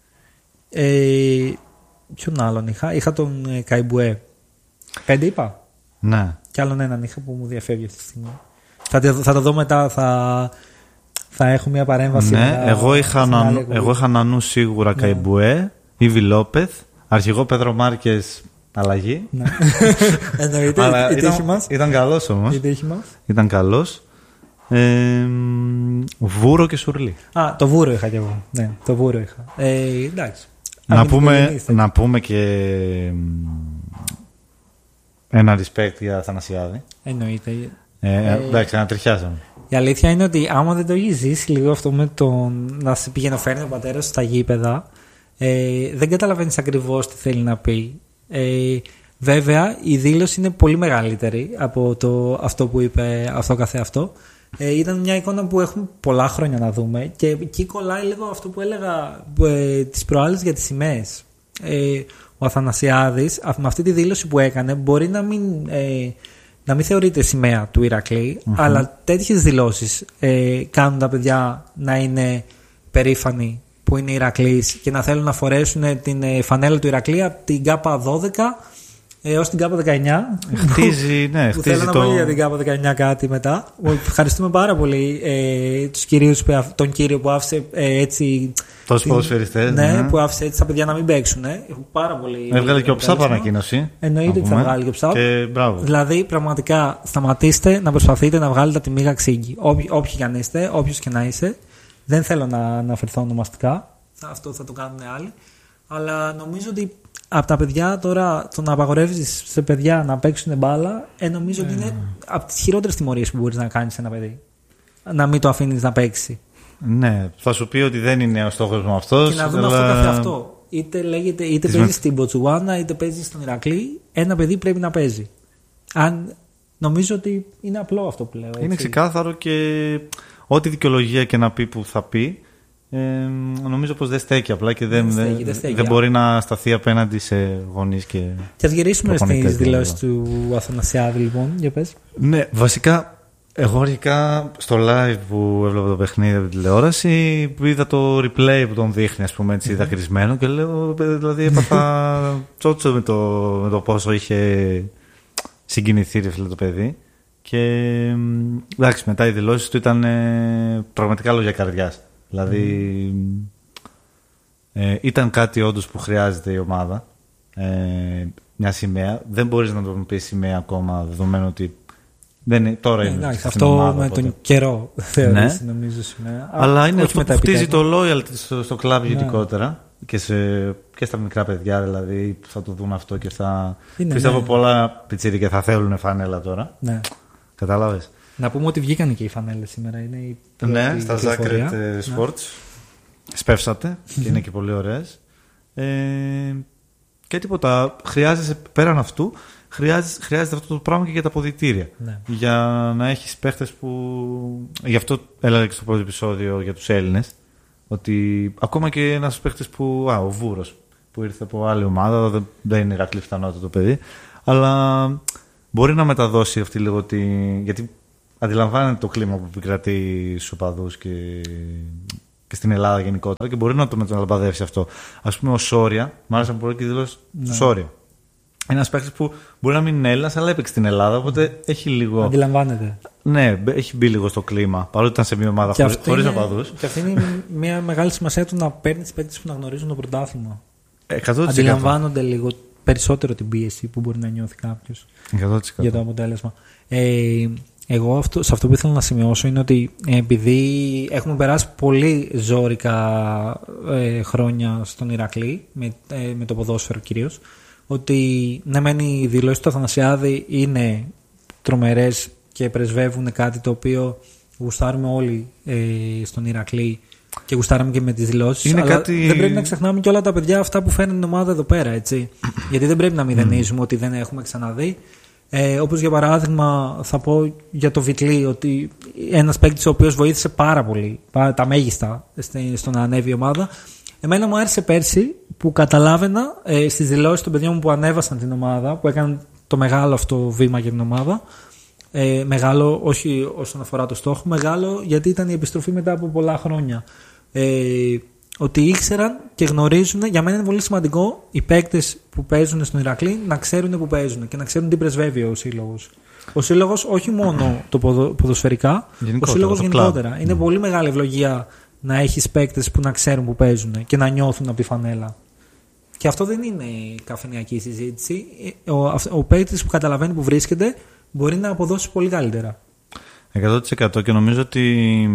[SPEAKER 1] Ε, ποιον άλλον είχα, είχα τον ε, Καϊμπουέ. Πέντε είπα.
[SPEAKER 2] Ναι.
[SPEAKER 1] Κι άλλον έναν είχα που μου διαφεύγει αυτή τη στιγμή. Θα, θα το δω μετά, θα... Θα έχω μια παρέμβαση.
[SPEAKER 2] Ναι,
[SPEAKER 1] μετά,
[SPEAKER 2] εγώ, είχα να, εγώ είχα να νου σίγουρα ναι. Καϊμπουέ, Ήβι Λόπεθ, αρχηγό Πέδρο Μάρκες, αλλαγή.
[SPEAKER 1] Ναι. Εννοείται, η, η
[SPEAKER 2] ήταν,
[SPEAKER 1] τύχη μας.
[SPEAKER 2] Ήταν καλός όμως.
[SPEAKER 1] Η τύχη μας.
[SPEAKER 2] Ήταν καλός. Ε, Βούρο και Σουρλί.
[SPEAKER 1] Α, το Βούρο είχα κι εγώ. Ναι, το Βούρο είχα. Ε, εντάξει.
[SPEAKER 2] Να πούμε, να πούμε και ένα respect για Θανασιάδη.
[SPEAKER 1] Εννοείται.
[SPEAKER 2] Ε, ε, εντάξει, ανατριχιάσαμε.
[SPEAKER 1] Η αλήθεια είναι ότι άμα δεν το έχει ζήσει λίγο αυτό με τον να σε πήγαινε να φέρνει ο πατέρας στα γήπεδα, ε, δεν καταλαβαίνεις ακριβώς τι θέλει να πει. Ε, βέβαια, η δήλωση είναι πολύ μεγαλύτερη από το, αυτό που είπε αυτό καθεαυτό. Ε, ήταν μια εικόνα που έχουμε πολλά χρόνια να δούμε και εκεί κολλάει λίγο αυτό που έλεγα ε, τις προάλλες για τις σημαίες. Ε, ο Αθανασιάδης με αυτή τη δήλωση που έκανε μπορεί να μην... Ε, να μην θεωρείται σημαία του Ηρακλή, mm-hmm. αλλά τέτοιες δηλώσεις ε, κάνουν τα παιδιά να είναι περήφανοι που είναι Ηρακλής και να θέλουν να φορέσουν την ε, φανέλα του Ηρακλή από την ΚΑΠΑ δώδεκα έως την ΚΑΠΑ δεκαεννιά.
[SPEAKER 2] Χτίζει, ναι,
[SPEAKER 1] που
[SPEAKER 2] χτίζει
[SPEAKER 1] θέλω
[SPEAKER 2] το...
[SPEAKER 1] να πω για την ΚΑΠΑ δεκαεννιά κάτι μετά. Ευχαριστούμε πάρα πολύ ε, τους κυρίους, τον κύριο που άφησε ε, έτσι...
[SPEAKER 2] Τόσους ποδοσφαιριστές.
[SPEAKER 1] Ναι,
[SPEAKER 2] ναι,
[SPEAKER 1] που άφησε έτσι τα παιδιά να μην παίξουν. Ε. Πάρα πολύ.
[SPEAKER 2] Έβγαλε και ο Ψάπ ανακοίνωση.
[SPEAKER 1] Εννοείται ότι θα βγάλει και ο Ψάπ.
[SPEAKER 2] Και μπράβο.
[SPEAKER 1] Δηλαδή, πραγματικά σταματήστε να προσπαθείτε να βγάλετε από τη μίγα ξύγκη. Όποιοι και αν είστε, όποιο και να είσαι. Δεν θέλω να αναφερθώ ονομαστικά. Αυτό θα το κάνουν άλλοι. Αλλά νομίζω ότι από τα παιδιά τώρα το να απαγορεύει σε παιδιά να παίξουν μπάλα, ε, νομίζω mm. ότι είναι από τις χειρότερες τιμωρίες που μπορεί να κάνει σε ένα παιδί. Να μην το αφήνει να παίξει.
[SPEAKER 2] Ναι, θα σου πει ότι δεν είναι ο στόχος μου αυτός.
[SPEAKER 1] Και να δούμε αλλά... αυτό καθ' αυτό. Είτε, λέγεται, είτε παίζει με... στην Μποτσουάνα, είτε παίζει στον Ηρακλή. Ένα παιδί πρέπει να παίζει. Αν... Νομίζω ότι είναι απλό αυτό που λέω. Έτσι.
[SPEAKER 2] Είναι ξεκάθαρο και ό,τι δικαιολογία και να πει που θα πει, ε, νομίζω πως δεν στέκει απλά και δεν, δεν, στέκει, δεν, στέκει, δεν μπορεί να σταθεί απέναντι σε γονείς και.
[SPEAKER 1] Και ας γυρίσουμε στις δηλώσεις του Αθανασιάδη, λοιπόν. Για πες.
[SPEAKER 2] Ναι, βασικά. Εγώ αρχικά στο live που έβλεπα το παιχνίδι από την τηλεόραση είδα το replay που τον δείχνει, ας πούμε, έτσι δακρυσμένο και λέω, δηλαδή έπαθα τσότσο με το, με το πόσο είχε συγκινηθεί ρε φίλε το παιδί και εντάξει μετά οι δηλώσεις του ήταν ε, πραγματικά λόγια καρδιάς, δηλαδή ε, ήταν κάτι όντως που χρειάζεται η ομάδα, ε, μια σημαία, δεν μπορείς να τον πεις σημαία ακόμα δεδομένου ότι δεν είναι, τώρα είναι.
[SPEAKER 1] Εντάξει, αυτό ομάδα, με οπότε. Τον καιρό θεωρείς, ναι. νομίζω σημαία.
[SPEAKER 2] Αλλά είναι αυτό που χτίζει το loyalty στο, στο club ναι. γενικότερα και, σε, και στα μικρά παιδιά δηλαδή που θα το δουν αυτό και θα. Είναι, πιστεύω ναι. πολλά πιτσίρικα θα θέλουν φανέλα τώρα.
[SPEAKER 1] Ναι.
[SPEAKER 2] Κατάλαβες.
[SPEAKER 1] Να πούμε ότι βγήκαν και οι φανέλες σήμερα. Είναι η
[SPEAKER 2] ναι, στα Zacred Sports. Ναι. Σπεύσατε και είναι και πολύ ωραίες. Ε, και τίποτα. Χρειάζεσαι πέραν αυτού. Χρειάζεται, χρειάζεται αυτό το πράγμα και για τα αποδυτήρια. Ναι. Για να έχεις παίχτες που. Γι' αυτό έλεγα και στο πρώτο επεισόδιο για τους Έλληνες. Ότι ακόμα και ένας παίχτης που. Α, ο Βούρος που ήρθε από άλλη ομάδα, δεν, δεν είναι Ηρακλή πιθανότητα το παιδί, αλλά μπορεί να μεταδώσει αυτή λίγο τη. Γιατί αντιλαμβάνεται το κλίμα που επικρατεί στους οπαδούς και, και στην Ελλάδα γενικότερα και μπορεί να το μεταλαμπαδεύσει αυτό. Ας πούμε, ο Σόρια, μ' άρεσε πολύ και η δήλωση του Σόρια. Είναι ένας παίκτης που μπορεί να μην είναι Έλληνας, αλλά έπαιξε στην Ελλάδα, οπότε έχει λίγο.
[SPEAKER 1] Αντιλαμβάνεται.
[SPEAKER 2] Ναι, έχει μπει λίγο στο κλίμα, παρότι ήταν σε μια ομάδα χωρίς οπαδούς.
[SPEAKER 1] Και αυτή είναι μια μεγάλη σημασία του να παίρνει τις παίκτες που να γνωρίζουν το πρωτάθλημα.
[SPEAKER 2] εκατό τοις εκατό.
[SPEAKER 1] Αντιλαμβάνονται λίγο περισσότερο την πίεση που μπορεί να νιώθει κάποιος για το αποτέλεσμα. Ε, εγώ αυτό, σε αυτό που ήθελα να σημειώσω είναι ότι επειδή έχουμε περάσει πολύ ζόρικα ε, χρόνια στον Ηρακλή, με, ε, με το ποδόσφαιρο κυρίως, ότι ναι μεν οι δηλώσεις του Αθανασιάδη είναι τρομερές και πρεσβεύουν κάτι το οποίο γουστάρουμε όλοι ε, στον Ηρακλή και γουστάραμε και με τις δηλώσεις. Αλλά
[SPEAKER 2] κάτι...
[SPEAKER 1] δεν πρέπει να ξεχνάμε και όλα τα παιδιά αυτά που φέρνουν την ομάδα εδώ πέρα, έτσι. Γιατί δεν πρέπει να μηδενίζουμε ότι δεν έχουμε ξαναδεί. Ε, όπως για παράδειγμα θα πω για το Βιτλή, ότι ένας παίκτης ο οποίος βοήθησε πάρα πολύ, τα μέγιστα στο να ανέβει η ομάδα. Εμένα μου άρεσε πέρσι που καταλάβαινα ε, στις δηλώσεις των παιδιών μου που ανέβασαν την ομάδα, που έκαναν το μεγάλο αυτό βήμα για την ομάδα. Ε, μεγάλο όχι όσον αφορά το στόχο, μεγάλο γιατί ήταν η επιστροφή μετά από πολλά χρόνια. Ε, ότι ήξεραν και γνωρίζουν, για μένα είναι πολύ σημαντικό οι παίκτες που παίζουν στον Ηρακλή να ξέρουν που παίζουν και να ξέρουν τι πρεσβεύει ο σύλλογος. Ο σύλλογος όχι μόνο το ποδο, ποδοσφαιρικά, γενικότερα, ο σύλλογος γενικότερα. Κλάδ. Είναι mm. πολύ μεγάλη ευλογία να έχεις παίκτες που να ξέρουν που παίζουν και να νιώθουν από τη φανέλα. Και αυτό δεν είναι καφενειακή συζήτηση. Ο, ο παίκτης που καταλαβαίνει που βρίσκεται μπορεί να αποδώσει πολύ καλύτερα.
[SPEAKER 2] εκατό τοις εκατό και νομίζω ότι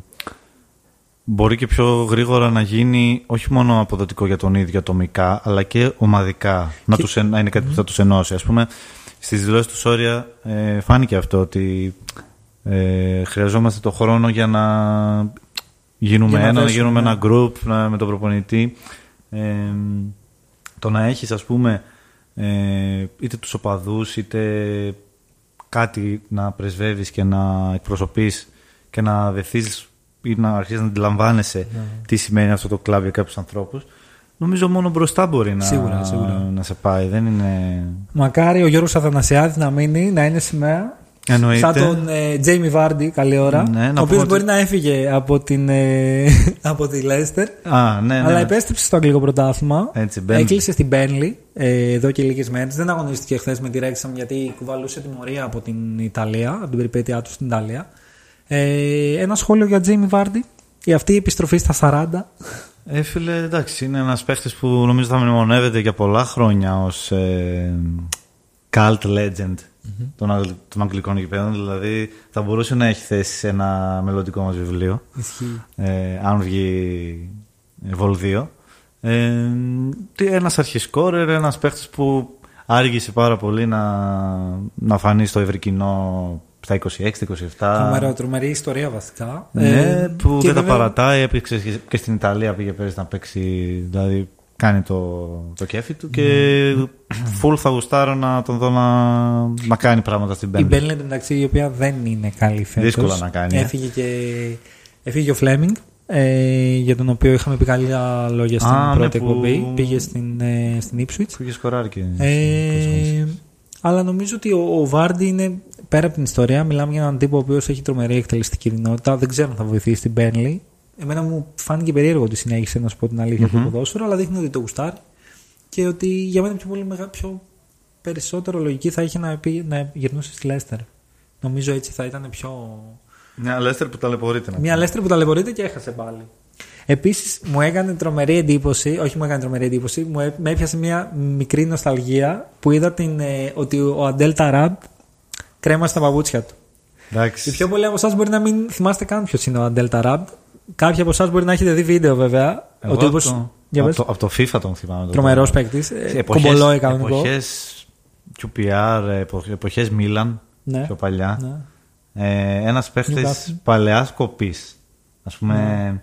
[SPEAKER 2] μπορεί και πιο γρήγορα να γίνει όχι μόνο αποδοτικό για τον ίδιο ατομικά, αλλά και ομαδικά. Και... Να, τους, να είναι κάτι που θα τους ενώσει. Ας πούμε, στις δηλώσεις του Σόρια ε, φάνηκε αυτό ότι ε, χρειαζόμαστε το χρόνο για να γίνουμε για ένα, να γίνουμε ναι. ένα group να, με τον προπονητή. Ε, το να έχεις, ας πούμε, ε, είτε τους οπαδούς, είτε κάτι να πρεσβεύεις και να εκπροσωπείς και να δεθείς ή να αρχίσεις να αντιλαμβάνεσαι ναι. τι σημαίνει αυτό το κλαμπ για κάποιους ανθρώπους. Νομίζω μόνο μπροστά μπορεί να,
[SPEAKER 1] σίγουρα, σίγουρα.
[SPEAKER 2] να σε πάει. Δεν είναι...
[SPEAKER 1] Μακάρι ο Γιώργος Αθανασιάδης να μείνει, να είναι σημαία.
[SPEAKER 2] Εννοείται.
[SPEAKER 1] Σαν τον Τζέιμι Βάρντι, καλή ώρα. Ναι, ο οποίος μπορεί ότι... να έφυγε από, την, ε, από τη Λέστερ.
[SPEAKER 2] Α, ναι, ναι.
[SPEAKER 1] Αλλά επέστρεψε στο αγγλικό πρωτάθλημα.
[SPEAKER 2] Έτσι,
[SPEAKER 1] έκλεισε στην Μπέρνλι ε, εδώ και λίγες μέρες. Δεν αγωνίστηκε χθες με τη Ρέξαμ γιατί κουβαλούσε τιμωρία από την Ιταλία, από την περιπέτειά του στην Ιταλία. Ε, ένα σχόλιο για Τζέιμι Βάρντι. Για αυτή η επιστροφή στα σαράντα.
[SPEAKER 2] Ε, φίλε, εντάξει, είναι ένας παίχτης που νομίζω θα μνημονεύεται για πολλά χρόνια ως ε, cult legend mm-hmm. των, αγγλ, των αγγλικών γηπέδων. Δηλαδή θα μπορούσε να έχει θέση σε ένα μελλοντικό μας βιβλίο. Ε, αν βγει Βολδίο. Ε, ένας αρχισκόρερ, ένας παίχτης που άργησε πάρα πολύ να, να φανεί στο ευρύ κοινό στα είκοσι έξι είκοσι επτά.
[SPEAKER 1] Τρομερό, τρομερή ιστορία βασικά.
[SPEAKER 2] Ναι, ε, που δεν βέβαια... τα παρατάει. Έπαιξε και στην Ιταλία πήγε πέρυσι να παίξει. Δηλαδή κάνει το, το κέφι του και full θα γουστάρω να τον δω να, να κάνει πράγματα στην Μπέρνλι.
[SPEAKER 1] Η Μπέρνλι εντάξει, η οποία δεν είναι καλή φέτος.
[SPEAKER 2] Δύσκολα να κάνει.
[SPEAKER 1] Έφυγε, και, έφυγε ο Φλέμινγκ, ε, για τον οποίο είχαμε πει καλή λόγια στην Α, πρώτη ναι, εκπομπή. Που... Πήγε στην, ε, στην Ipswich.
[SPEAKER 2] Πήγε σκοράρει και.
[SPEAKER 1] Ε, αλλά νομίζω ότι ο, ο Βάρντι είναι πέρα από την ιστορία. Μιλάμε για έναν τύπο ο οποίος έχει τρομερή εκτελεστική δυνατότητα. Δεν ξέρω αν θα βοηθήσει την Μπέρνλι. Εμένα μου φάνηκε περίεργο ότι συνέχισε να σου πω την αλήθεια mm-hmm. το ποδόσφαιρο, αλλά δείχνει ότι το γουστάρει και ότι για μένα πιο, πολύ μεγα, πιο περισσότερο λογική θα είχε να, πει, να γυρνούσε στη Λέστερ. Νομίζω έτσι θα ήταν πιο.
[SPEAKER 2] Μια Λέστερ που ταλαιπωρείται.
[SPEAKER 1] Μια Λέστερ που ταλαιπωρείται και έχασε πάλι. Επίσης μου έκανε τρομερή εντύπωση, όχι μου έκανε τρομερή εντύπωση, μου έ, με έπιασε μια μικρή νοσταλγία που είδα την, ε, ότι ο Αντέλ Ταράμπ κρέμασε τα παπούτσια του.
[SPEAKER 2] Εντάξει.
[SPEAKER 1] Οι πιο πολλοί από εσάς μπορεί να μην θυμάστε καν ποιος είναι ο Αντέλ Ταράμπ. Κάποιοι από εσάς μπορεί να έχετε δει βίντεο βέβαια.
[SPEAKER 2] Εγώ από, όπως... το, από, το, από το FIFA τον θυμάμαι.
[SPEAKER 1] Τρομερός παίκτης. Κομπολό ικανικό.
[SPEAKER 2] Εποχές κιου πι αρ, εποχές Μίλαν,
[SPEAKER 1] ναι,
[SPEAKER 2] πιο παλιά.
[SPEAKER 1] Ναι.
[SPEAKER 2] Ε, ένας παίκτης παλαιάς κοπής. Ας πούμε ναι.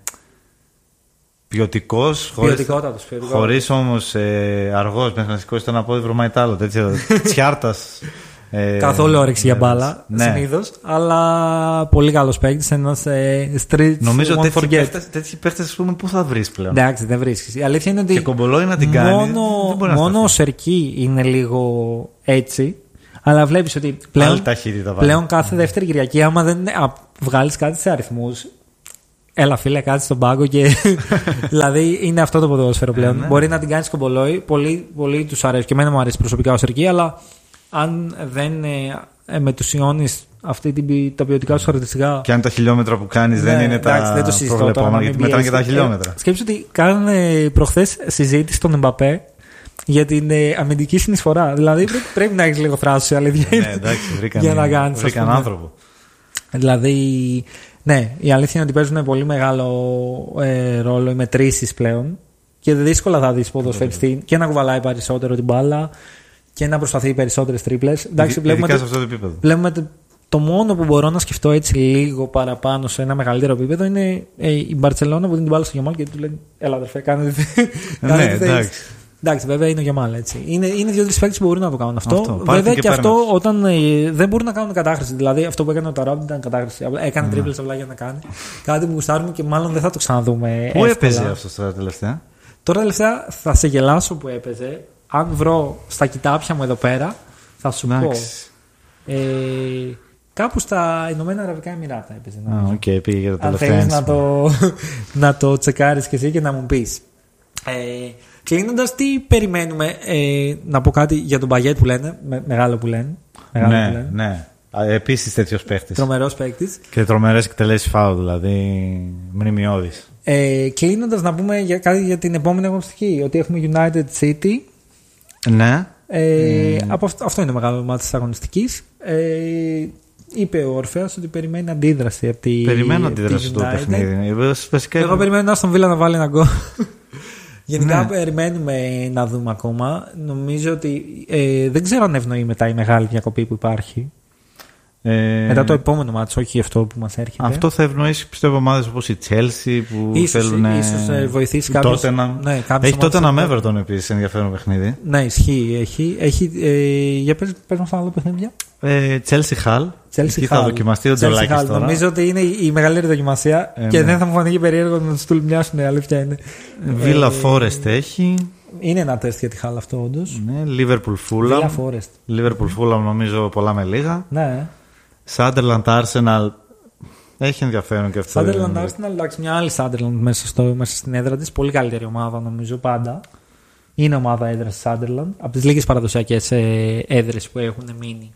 [SPEAKER 2] ποιοτικός, χωρίς, χωρίς όμως ε, αργός, μέχρι να σηκώσει το ένα πόδι βρωμάει τ' άλλο. Τσιάρτας. Ε,
[SPEAKER 1] καθόλου όρεξη για
[SPEAKER 2] ε,
[SPEAKER 1] μπάλα,
[SPEAKER 2] ναι.
[SPEAKER 1] συνήθως. Αλλά πολύ καλός παίκτης. Ένας ε, street.
[SPEAKER 2] Νομίζω ότι τέτοιοι παίκτες πού θα βρεις πλέον.
[SPEAKER 1] Εντάξει, δεν βρίσκεις. Η αλήθεια είναι ότι.
[SPEAKER 2] Και κομπολόι να την κάνει.
[SPEAKER 1] Μόνο, μόνο ο Σερκί είναι λίγο έτσι. Αλλά βλέπεις ότι πλέον, πλέον κάθε δεύτερη Κυριακή, άμα δεν βγάλεις κάτι σε αριθμούς. Έλα, φίλε, κάτι στον πάγκο και. Δηλαδή είναι αυτό το ποδόσφαιρο πλέον. Ναι. Μπορεί να την κάνει κομπολόι. Πολλοί, πολλοί τους αρέσει. Και εμένα μου αρέσει προσωπικά ο Σερκί, αλλά αν δεν ε, μετουσιώνεις αυτή την, τα ποιοτικά σου χαρακτηριστικά.
[SPEAKER 2] Και αν τα χιλιόμετρα που κάνεις ναι, δεν είναι εντάξει, τα προβλεπόμενα, γιατί μετράνε και τα χιλιόμετρα.
[SPEAKER 1] Σκέψου ότι κάνανε προχθές συζήτηση στον Εμπαπέ για την ε, αμυντική συνεισφορά. Δηλαδή πρέπει, πρέπει να έχεις λίγο θράσος, αλήθεια.
[SPEAKER 2] Ναι, εντάξει, βρήκαν,
[SPEAKER 1] για να κάνεις,
[SPEAKER 2] βρήκαν άνθρωπο.
[SPEAKER 1] Δηλαδή, ναι, η αλήθεια είναι ότι παίζουν πολύ μεγάλο ε, ρόλο οι μετρήσεις πλέον και δύσκολα θα δεις ποδοσφαιριστή και να κουβαλάει περισσότερο την μπάλα και να προσπαθεί περισσότερες τρίπλες. Εντάξει, βλέπουμε,
[SPEAKER 2] ειδικά σε αυτό το επίπεδο.
[SPEAKER 1] Βλέπουμε το μόνο που μπορώ να σκεφτώ έτσι λίγο παραπάνω σε ένα μεγαλύτερο επίπεδο είναι ε, η Μπαρτσελόνα που δίνει την μπάλα στο Γιαμάλ και του λένε έλα αδερφέ, κάνε τι
[SPEAKER 2] ναι, εντάξει.
[SPEAKER 1] Εντάξει, βέβαια είναι ο Γιαμάλ έτσι. Είναι, είναι δύο-τρεις παίκτες που μπορούν να το κάνουν αυτό. αυτό βέβαια και, και αυτό όταν ε, δεν μπορούν να κάνουν κατάχρηση. Δηλαδή αυτό που έκανε ο Ταράμπ ήταν κατάχρηση. Έκανε mm. τρίπλες απλά για να κάνει. Κάτι που γουστάρουμε και μάλλον δεν θα το ξαναδούμε.
[SPEAKER 2] Πού έπαιζε αυτό τώρα τελευταία?
[SPEAKER 1] Τώρα τελευταία θα σε γελάσω που έπαιζε. Αν βρω στα κοιτάπια μου εδώ πέρα θα σου Άξ. πω. Ε, κάπου στα Ηνωμένα Αραβικά Εμιράτα έπαιζε.
[SPEAKER 2] Ah, okay, πήγε για το
[SPEAKER 1] αν θέλεις να το, να το τσεκάρεις και εσύ και να μου πεις. Ε, Κλείνοντας, τι περιμένουμε, ε, να πω κάτι για τον Παγιέτ που λένε, με, μεγάλο που λένε. Μεγάλο
[SPEAKER 2] ναι,
[SPEAKER 1] που λένε.
[SPEAKER 2] ναι. Επίσης τέτοιος παίχτης.
[SPEAKER 1] Τρομερός παίχτης.
[SPEAKER 2] Και τρομερές εκτελέσεις φάουλ, δηλαδή μνημειώδης.
[SPEAKER 1] Ε, Κλείνοντας, να πούμε για, κάτι για την επόμενη αγωνιστική, ότι έχουμε United City.
[SPEAKER 2] Ναι.
[SPEAKER 1] Ε, mm. από αυτό, αυτό είναι μεγάλο μάτι της αγωνιστικής. Ε, είπε ο Ορφέας ότι περιμένει αντίδραση από τη
[SPEAKER 2] Περιμένω αντίδραση στο παιχνίδι.
[SPEAKER 1] Εγώ περιμένω να στον Βίλα να βάλει ένα γκολ. Γενικά ναι. περιμένουμε να δούμε ακόμα. Νομίζω ότι ε, δεν ξέρω αν ευνοεί μετά η μεγάλη διακοπή που υπάρχει. Ε, μετά το επόμενο μάτσο, όχι αυτό που μας έρχεται.
[SPEAKER 2] Αυτό θα ευνοήσει πιστεύω ομάδες όπως η Chelsea που
[SPEAKER 1] ίσως,
[SPEAKER 2] θέλουν.
[SPEAKER 1] Ίσως ε, βοηθήσει κάποιους.
[SPEAKER 2] Ναι, έχει τότε ένα Everton επίσης ενδιαφέρον παιχνίδι.
[SPEAKER 1] Ναι, ισχύει. Έχει, έχει, ε, για πες, πες μας άλλο παιχνίδια.
[SPEAKER 2] Ε, Chelsea Hull. Εκεί θα δοκιμαστεί ο Τζολάκης τώρα.
[SPEAKER 1] Νομίζω ότι είναι η μεγαλύτερη δοκιμασία ε, και ναι. δεν θα μου φανεί περίεργο να τους τουλμιάσουν. Η αλήθεια είναι.
[SPEAKER 2] Villa ε, Forest έχει.
[SPEAKER 1] Είναι ένα τεστ για τη Hull αυτό όντως.
[SPEAKER 2] Ναι, Liverpool Fulham.
[SPEAKER 1] Villa Forest.
[SPEAKER 2] Liverpool Fulham νομίζω πολλά με λίγα.
[SPEAKER 1] Ναι.
[SPEAKER 2] Sunderland Arsenal. Έχει ενδιαφέρον και αυτό.
[SPEAKER 1] Sunderland Arsenal, εντάξει, μια άλλη Sunderland μέσα, στο, μέσα στην έδρα της. Πολύ καλύτερη ομάδα νομίζω πάντα. Είναι ομάδα έδρας της Sunderland. Από τις λίγες παραδοσιακές ε, έδρες που έχουν μείνει.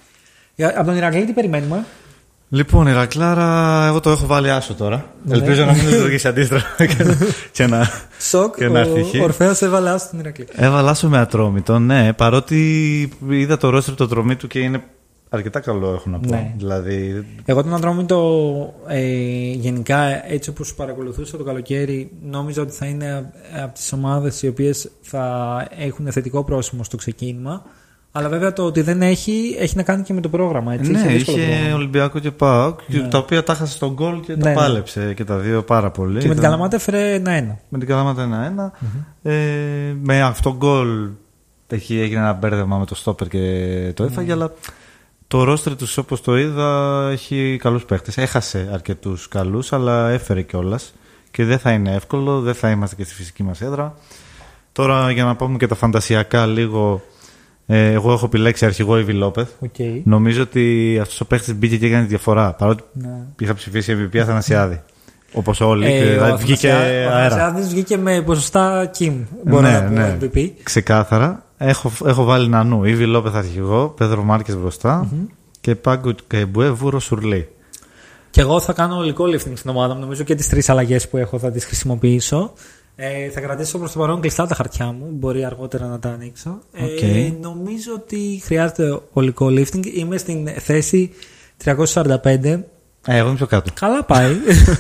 [SPEAKER 1] Από τον Ηρακλή τι περιμένουμε?
[SPEAKER 2] Λοιπόν, η Ηρακλάρα, εγώ το έχω βάλει άσο τώρα. Ναι. Ελπίζω να μην λειτουργήσει αντίστροφα και να,
[SPEAKER 1] Σοκ,
[SPEAKER 2] και να έρθει.
[SPEAKER 1] Ο Ορφέας έβαλε άσο τον Ηρακλή.
[SPEAKER 2] Έβαλε άσο με Ατρόμητο, ναι. Παρότι είδα το ρόστερ του Ατρομήτου και είναι αρκετά καλό, έχω να πω.
[SPEAKER 1] Ναι.
[SPEAKER 2] Δηλαδή...
[SPEAKER 1] Εγώ τον Ατρόμητο ε, γενικά έτσι όπως παρακολουθούσα το καλοκαίρι, νόμιζα ότι θα είναι από τις ομάδες οι οποίες θα έχουν θετικό πρόσημο στο ξεκίνημα. Αλλά βέβαια το ότι δεν έχει, έχει να κάνει και με το πρόγραμμα. Έτσι,
[SPEAKER 2] ναι, είχε πρόγραμμα. Ολυμπιακό και ΠΑΟΚ, ναι. τα οποία τα χάσε στον γκολ και ναι, τα πάλεψε ναι. και τα δύο πάρα πολύ.
[SPEAKER 1] Και με την Καλαμάτα έφερε ένα-ένα.
[SPEAKER 2] Με την Καλαμάτα ένα-ένα. Mm-hmm. Ε, με αυτό γκολ έγινε ένα μπέρδεμα με το στόπερ και το έφαγε, mm. αλλά το ρόστερ του όπως το είδα έχει καλούς παίχτες. Έχασε αρκετούς καλούς, αλλά έφερε κιόλας. Και δεν θα είναι εύκολο, δεν θα είμαστε και στη φυσική μας έδρα. Τώρα για να πούμε και τα φαντασιακά λίγο. Εγώ έχω επιλέξει αρχηγό Ιβι Λόπεθ.
[SPEAKER 1] Okay.
[SPEAKER 2] Νομίζω ότι αυτός ο παίχτης μπήκε και έκανε τη διαφορά. Παρότι ναι. είχα ψηφίσει εμ βι πι Αθανασιάδη. Όπως όλοι.
[SPEAKER 1] Ε,
[SPEAKER 2] ο βγήκε αέρα.
[SPEAKER 1] Ο Αθανασιάδης βγήκε με ποσοστά Κιμ. Μπορώ
[SPEAKER 2] ναι,
[SPEAKER 1] να πω
[SPEAKER 2] ναι.
[SPEAKER 1] εμ βι πι.
[SPEAKER 2] Ξεκάθαρα. Έχω, έχω βάλει Νανού. Ιβι Λόπεθ αρχηγό. Πέδρο Μάρκες μπροστά. Mm-hmm. Και Πάγκο Κεμπουέ Βούρο Σουρλί. Και
[SPEAKER 1] εγώ θα κάνω ολικό lifting στην ομάδα μου. Νομίζω και τις τρεις αλλαγές που έχω θα τις χρησιμοποιήσω. Ε, θα κρατήσω προς το παρόν κλειστά τα χαρτιά μου. Μπορεί αργότερα να τα ανοίξω.
[SPEAKER 2] Okay.
[SPEAKER 1] Ε, νομίζω ότι χρειάζεται ολικό lifting. Είμαι στην θέση τριακόσια σαράντα πέντε.
[SPEAKER 2] Ε, εγώ είμαι πιο κάτω.
[SPEAKER 1] Καλά πάει.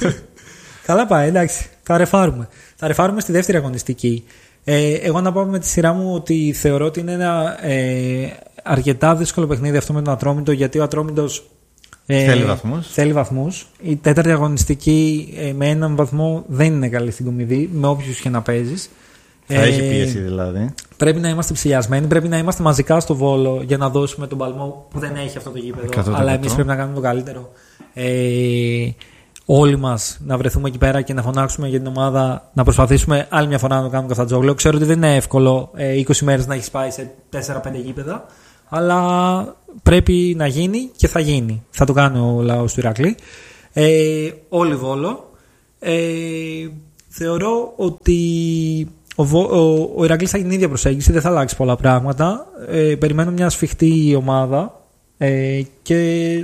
[SPEAKER 1] Καλά πάει, εντάξει. Θα ρεφάρουμε. Θα ρεφάρουμε στη δεύτερη αγωνιστική. Ε, εγώ να πω με τη σειρά μου ότι θεωρώ ότι είναι ένα ε, αρκετά δύσκολο παιχνίδι αυτό με τον Ατρόμητο, γιατί ο Ατρόμητος
[SPEAKER 2] Ε, θέλει βαθμούς.
[SPEAKER 1] Θέλει βαθμούς. Η τέταρτη αγωνιστική ε, με έναν βαθμό δεν είναι καλή στην κομιδή, με όποιους και να παίζεις.
[SPEAKER 2] Θα ε, έχει πίεση δηλαδή.
[SPEAKER 1] Πρέπει να είμαστε ψηλιασμένοι, πρέπει να είμαστε μαζικά στο Βόλο για να δώσουμε τον παλμό που δεν έχει αυτό το γήπεδο. εκατό τοις εκατό. Αλλά εμείς πρέπει να κάνουμε το καλύτερο. Ε, όλοι μας να βρεθούμε εκεί πέρα και να φωνάξουμε για την ομάδα, να προσπαθήσουμε άλλη μια φορά να το κάνουμε Καφτατζόγλιο. Ξέρω ότι δεν είναι εύκολο ε, είκοσι μέρες να έχει πάει σε τέσσερα πέντε γήπεδα, αλλά πρέπει να γίνει και θα γίνει. Θα το κάνει ο λαός του Ηρακλή. Ε, όλοι Βόλο. Ε, θεωρώ ότι ο, ο, ο Ηρακλής θα έχει την ίδια προσέγγιση, δεν θα αλλάξει πολλά πράγματα. Ε, περιμένω μια σφιχτή ομάδα ε, και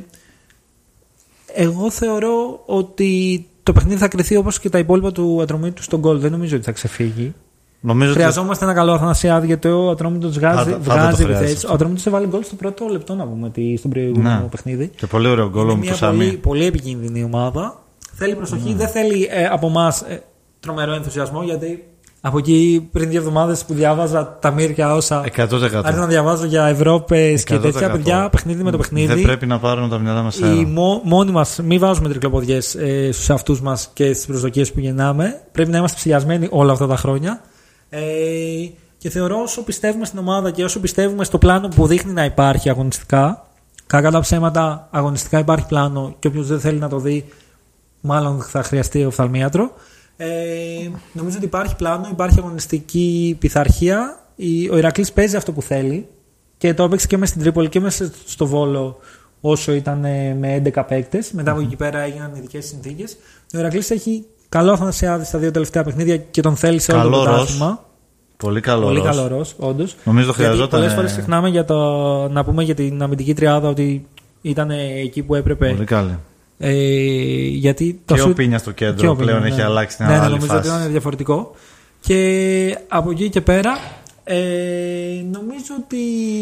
[SPEAKER 1] εγώ θεωρώ ότι το παιχνίδι θα κρυθεί όπως και τα υπόλοιπα του Ατρομήτου στον γκολ. Δεν νομίζω ότι θα ξεφύγει. Νομίζω Χρειαζόμαστε ότι... ένα καλό Αθανασιάδη, γιατί ο Ατρόμητος βγάζει, βγάζει επιθέσεις. Ο Ατρόμητος έβαλε γκολ στο πρώτο λεπτό, να πούμε, στο προηγούμενο ναι. παιχνίδι.
[SPEAKER 2] Και πολύ ωραίο γκολ.
[SPEAKER 1] Είναι μια πολύ, πολύ επικίνδυνη ομάδα. Θέλει προσοχή, ναι. δεν θέλει ε, από εμάς ε, τρομερό ενθουσιασμό, γιατί από εκεί πριν δύο εβδομάδες που διάβαζα τα μύρια όσα.
[SPEAKER 2] εκατό τοις εκατό.
[SPEAKER 1] Άρχισα να διαβάζω για Ευρώπες και τέτοια παιδιά, παιχνίδι με το παιχνίδι.
[SPEAKER 2] Δεν πρέπει να πάρουν τα μυαλά μας αέρα.
[SPEAKER 1] Μο, μόνοι μας, μην βάζουμε τρικλοποδιές ε, στους εαυτούς μας και στις προσδοκίες που γεννάμε. Πρέπει να είμαστε ψηλιασμένοι όλα αυτά τα χρόνια. Ε, και θεωρώ όσο πιστεύουμε στην ομάδα και όσο πιστεύουμε στο πλάνο που δείχνει να υπάρχει αγωνιστικά, κακά τα ψέματα, αγωνιστικά υπάρχει πλάνο και όποιος δεν θέλει να το δει, μάλλον θα χρειαστεί οφθαλμίατρο. Ε, νομίζω ότι υπάρχει πλάνο, υπάρχει αγωνιστική πειθαρχία. Ο Ηρακλής παίζει αυτό που θέλει και το έπαιξε και μέσα στην Τρίπολη και μέσα στο Βόλο όσο ήταν με έντεκα παίκτες. Μετά από εκεί πέρα έγιναν ειδικές συνθήκες. Ο Ηρακλής έχει καλό Αθανασιάδη στα δύο τελευταία παιχνίδια και τον θέλει σε όλο το πρωτάθλημα.
[SPEAKER 2] Πολύ καλό
[SPEAKER 1] Πολύ καλό Ρος, όντως.
[SPEAKER 2] Νομίζω το χρειαζόταν.
[SPEAKER 1] Πολλές φορές ξεχνάμε για το, να πούμε για την αμυντική τριάδα ότι ήταν εκεί που έπρεπε.
[SPEAKER 2] Πολύ καλή.
[SPEAKER 1] Ε, γιατί
[SPEAKER 2] και
[SPEAKER 1] το
[SPEAKER 2] ο Πίνια στο κέντρο πλέον ναι. έχει αλλάξει την
[SPEAKER 1] ναι,
[SPEAKER 2] άλλη
[SPEAKER 1] ναι, νομίζω
[SPEAKER 2] φάση.
[SPEAKER 1] ότι ήταν διαφορετικό. Και από εκεί και πέρα ε, νομίζω ότι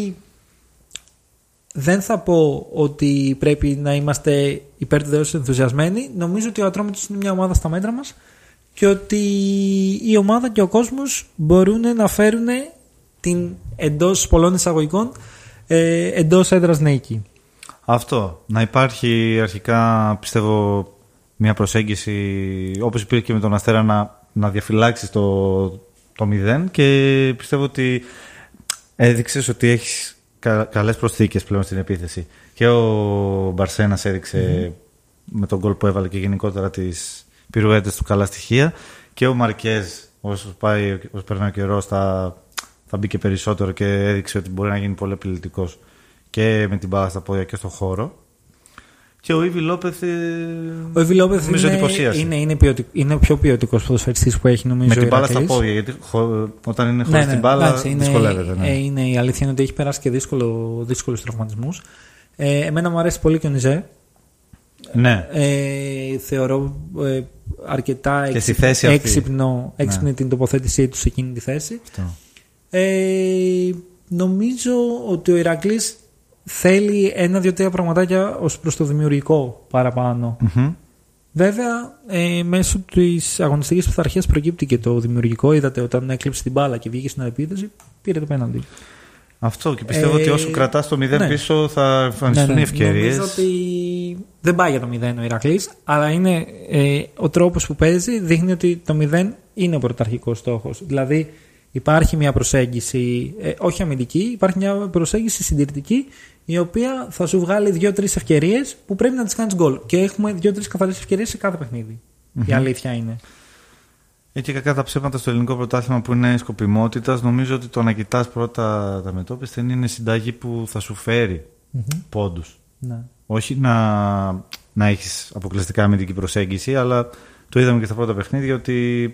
[SPEAKER 1] δεν θα πω ότι πρέπει να είμαστε υπέρ του Θεού ενθουσιασμένοι. Νομίζω ότι ο Ατρόμητος είναι μια ομάδα στα μέτρα μας και ότι η ομάδα και ο κόσμος μπορούν να φέρουν την εντός πολλών εισαγωγικών ε, εντός έδρας νίκη. Αυτό.
[SPEAKER 2] Να υπάρχει αρχικά, πιστεύω, μια προσέγγιση όπως υπήρχε και με τον Αστέρα να, να διαφυλάξεις το, το μηδέν και πιστεύω ότι έδειξες ότι έχεις κα, καλές προσθήκες πλέον στην επίθεση. Και ο Μπαρσένας έδειξε mm-hmm. με τον γκολ που έβαλε και γενικότερα τις πυρουέτες του καλά στοιχεία και ο Μαρκέζ όσο, πάει, όσο περνάει ο καιρός θα, θα μπει και περισσότερο και έδειξε ότι μπορεί να γίνει πολύ επιλεκτικός και με την μπάλα στα πόδια και στον χώρο. Και ο Ήβι Λόπεθ,
[SPEAKER 1] ο Ήβι Λόπεθ είναι, είναι, είναι, ποιοτικ, είναι ο πιο ποιοτικός ποδοσφαιριστής που έχει νομίζω.
[SPEAKER 2] Με την μπάλα στα πόδια, γιατί χω, όταν είναι χωρίς ναι, ναι, την μπάλα εντάξει, δυσκολεύεται.
[SPEAKER 1] Είναι,
[SPEAKER 2] ναι.
[SPEAKER 1] είναι, η αλήθεια είναι ότι έχει περάσει και δύσκολο, δύσκολους τραυματισμούς. Ε, εμένα μου αρέσει πολύ και ο Νιζέ.
[SPEAKER 2] Ναι.
[SPEAKER 1] Ε, θεωρώ ε, αρκετά έξυπνο, έξυπνο ναι. την τοποθέτησή του σε εκείνη τη θέση. Ε, νομίζω ότι ο Ηρακλής θέλει ένα, δύο, τρία πραγματάκια ως προς το δημιουργικό παραπάνω. Mm-hmm. Βέβαια, ε, μέσω της αγωνιστικής πειθαρχίας προκύπτει και το δημιουργικό. Είδατε όταν έκλειψε την μπάλα και βγήκε στην επίθεση, πήρε το πέναντι.
[SPEAKER 2] Αυτό και πιστεύω ε, ότι όσο κρατάς το μηδέν ναι. πίσω θα εμφανιστούν ναι, ναι. οι ευκαιρίες.
[SPEAKER 1] Νομίζω ότι δεν πάει για το μηδέν ο Ηρακλής, αλλά είναι ε, ο τρόπος που παίζει δείχνει ότι το μηδέν είναι ο πρωταρχικός στόχος. Δηλαδή υπάρχει μια προσέγγιση, ε, όχι αμυντική, υπάρχει μια προσέγγιση συντηρητική, η οποία θα σου βγάλει δύο-τρεις ευκαιρίες που πρέπει να τις κάνεις γκολ. Και έχουμε δύο-τρεις καθαρές ευκαιρίες σε κάθε παιχνίδι. Mm-hmm. Η αλήθεια είναι.
[SPEAKER 2] Και κακά τα ψέματα στο ελληνικό πρωτάθλημα που είναι σκοπιμότητας, νομίζω ότι το να κοιτάς πρώτα τα μετώπιστα είναι συνταγή που θα σου φέρει mm-hmm. πόντους. Ναι. Όχι να, να έχεις αποκλειστικά αμυντική προσέγγιση, αλλά το είδαμε και στα πρώτα παιχνίδια ότι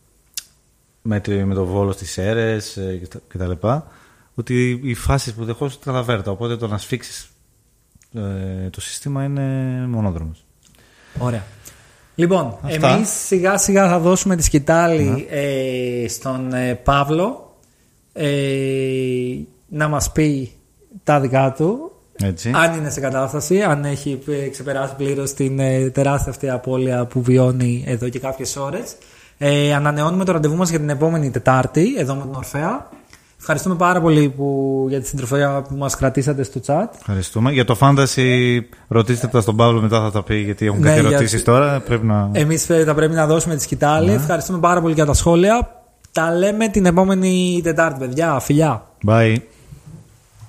[SPEAKER 2] με, με το Βόλο στις Σέρρες κτλ. Ότι οι φάσεις που δεχόσουν ήταν αβέρτα. Οπότε το να σφίξεις ε, το σύστημα είναι μονόδρομος.
[SPEAKER 1] Ωραία. Λοιπόν, αυτά. Εμείς σιγά σιγά θα δώσουμε τη σκητάλη ε, στον ε, Παύλο ε, να μας πει τα δικά του.
[SPEAKER 2] Έτσι.
[SPEAKER 1] Αν είναι σε κατάσταση, αν έχει ξεπεράσει πλήρως την ε, τεράστια αυτή απώλεια που βιώνει εδώ και κάποιες ώρες. Ε, ανανεώνουμε το ραντεβού μας για την επόμενη Τετάρτη εδώ με τον Ορφέα. Ευχαριστούμε πάρα πολύ που, για τη συντροφιά που μας κρατήσατε στο chat.
[SPEAKER 2] Ευχαριστούμε. Για το fantasy ρωτήστε τα στον Παύλο, μετά θα τα πει, γιατί έχουν ναι, κάτι ερωτήσεις τώρα. Πρέπει να...
[SPEAKER 1] Εμείς θα πρέπει να δώσουμε τη σκητάλη. Ναι. Ευχαριστούμε πάρα πολύ για τα σχόλια. Τα λέμε την επόμενη Τετάρτη, παιδιά. Φιλιά.
[SPEAKER 2] Bye.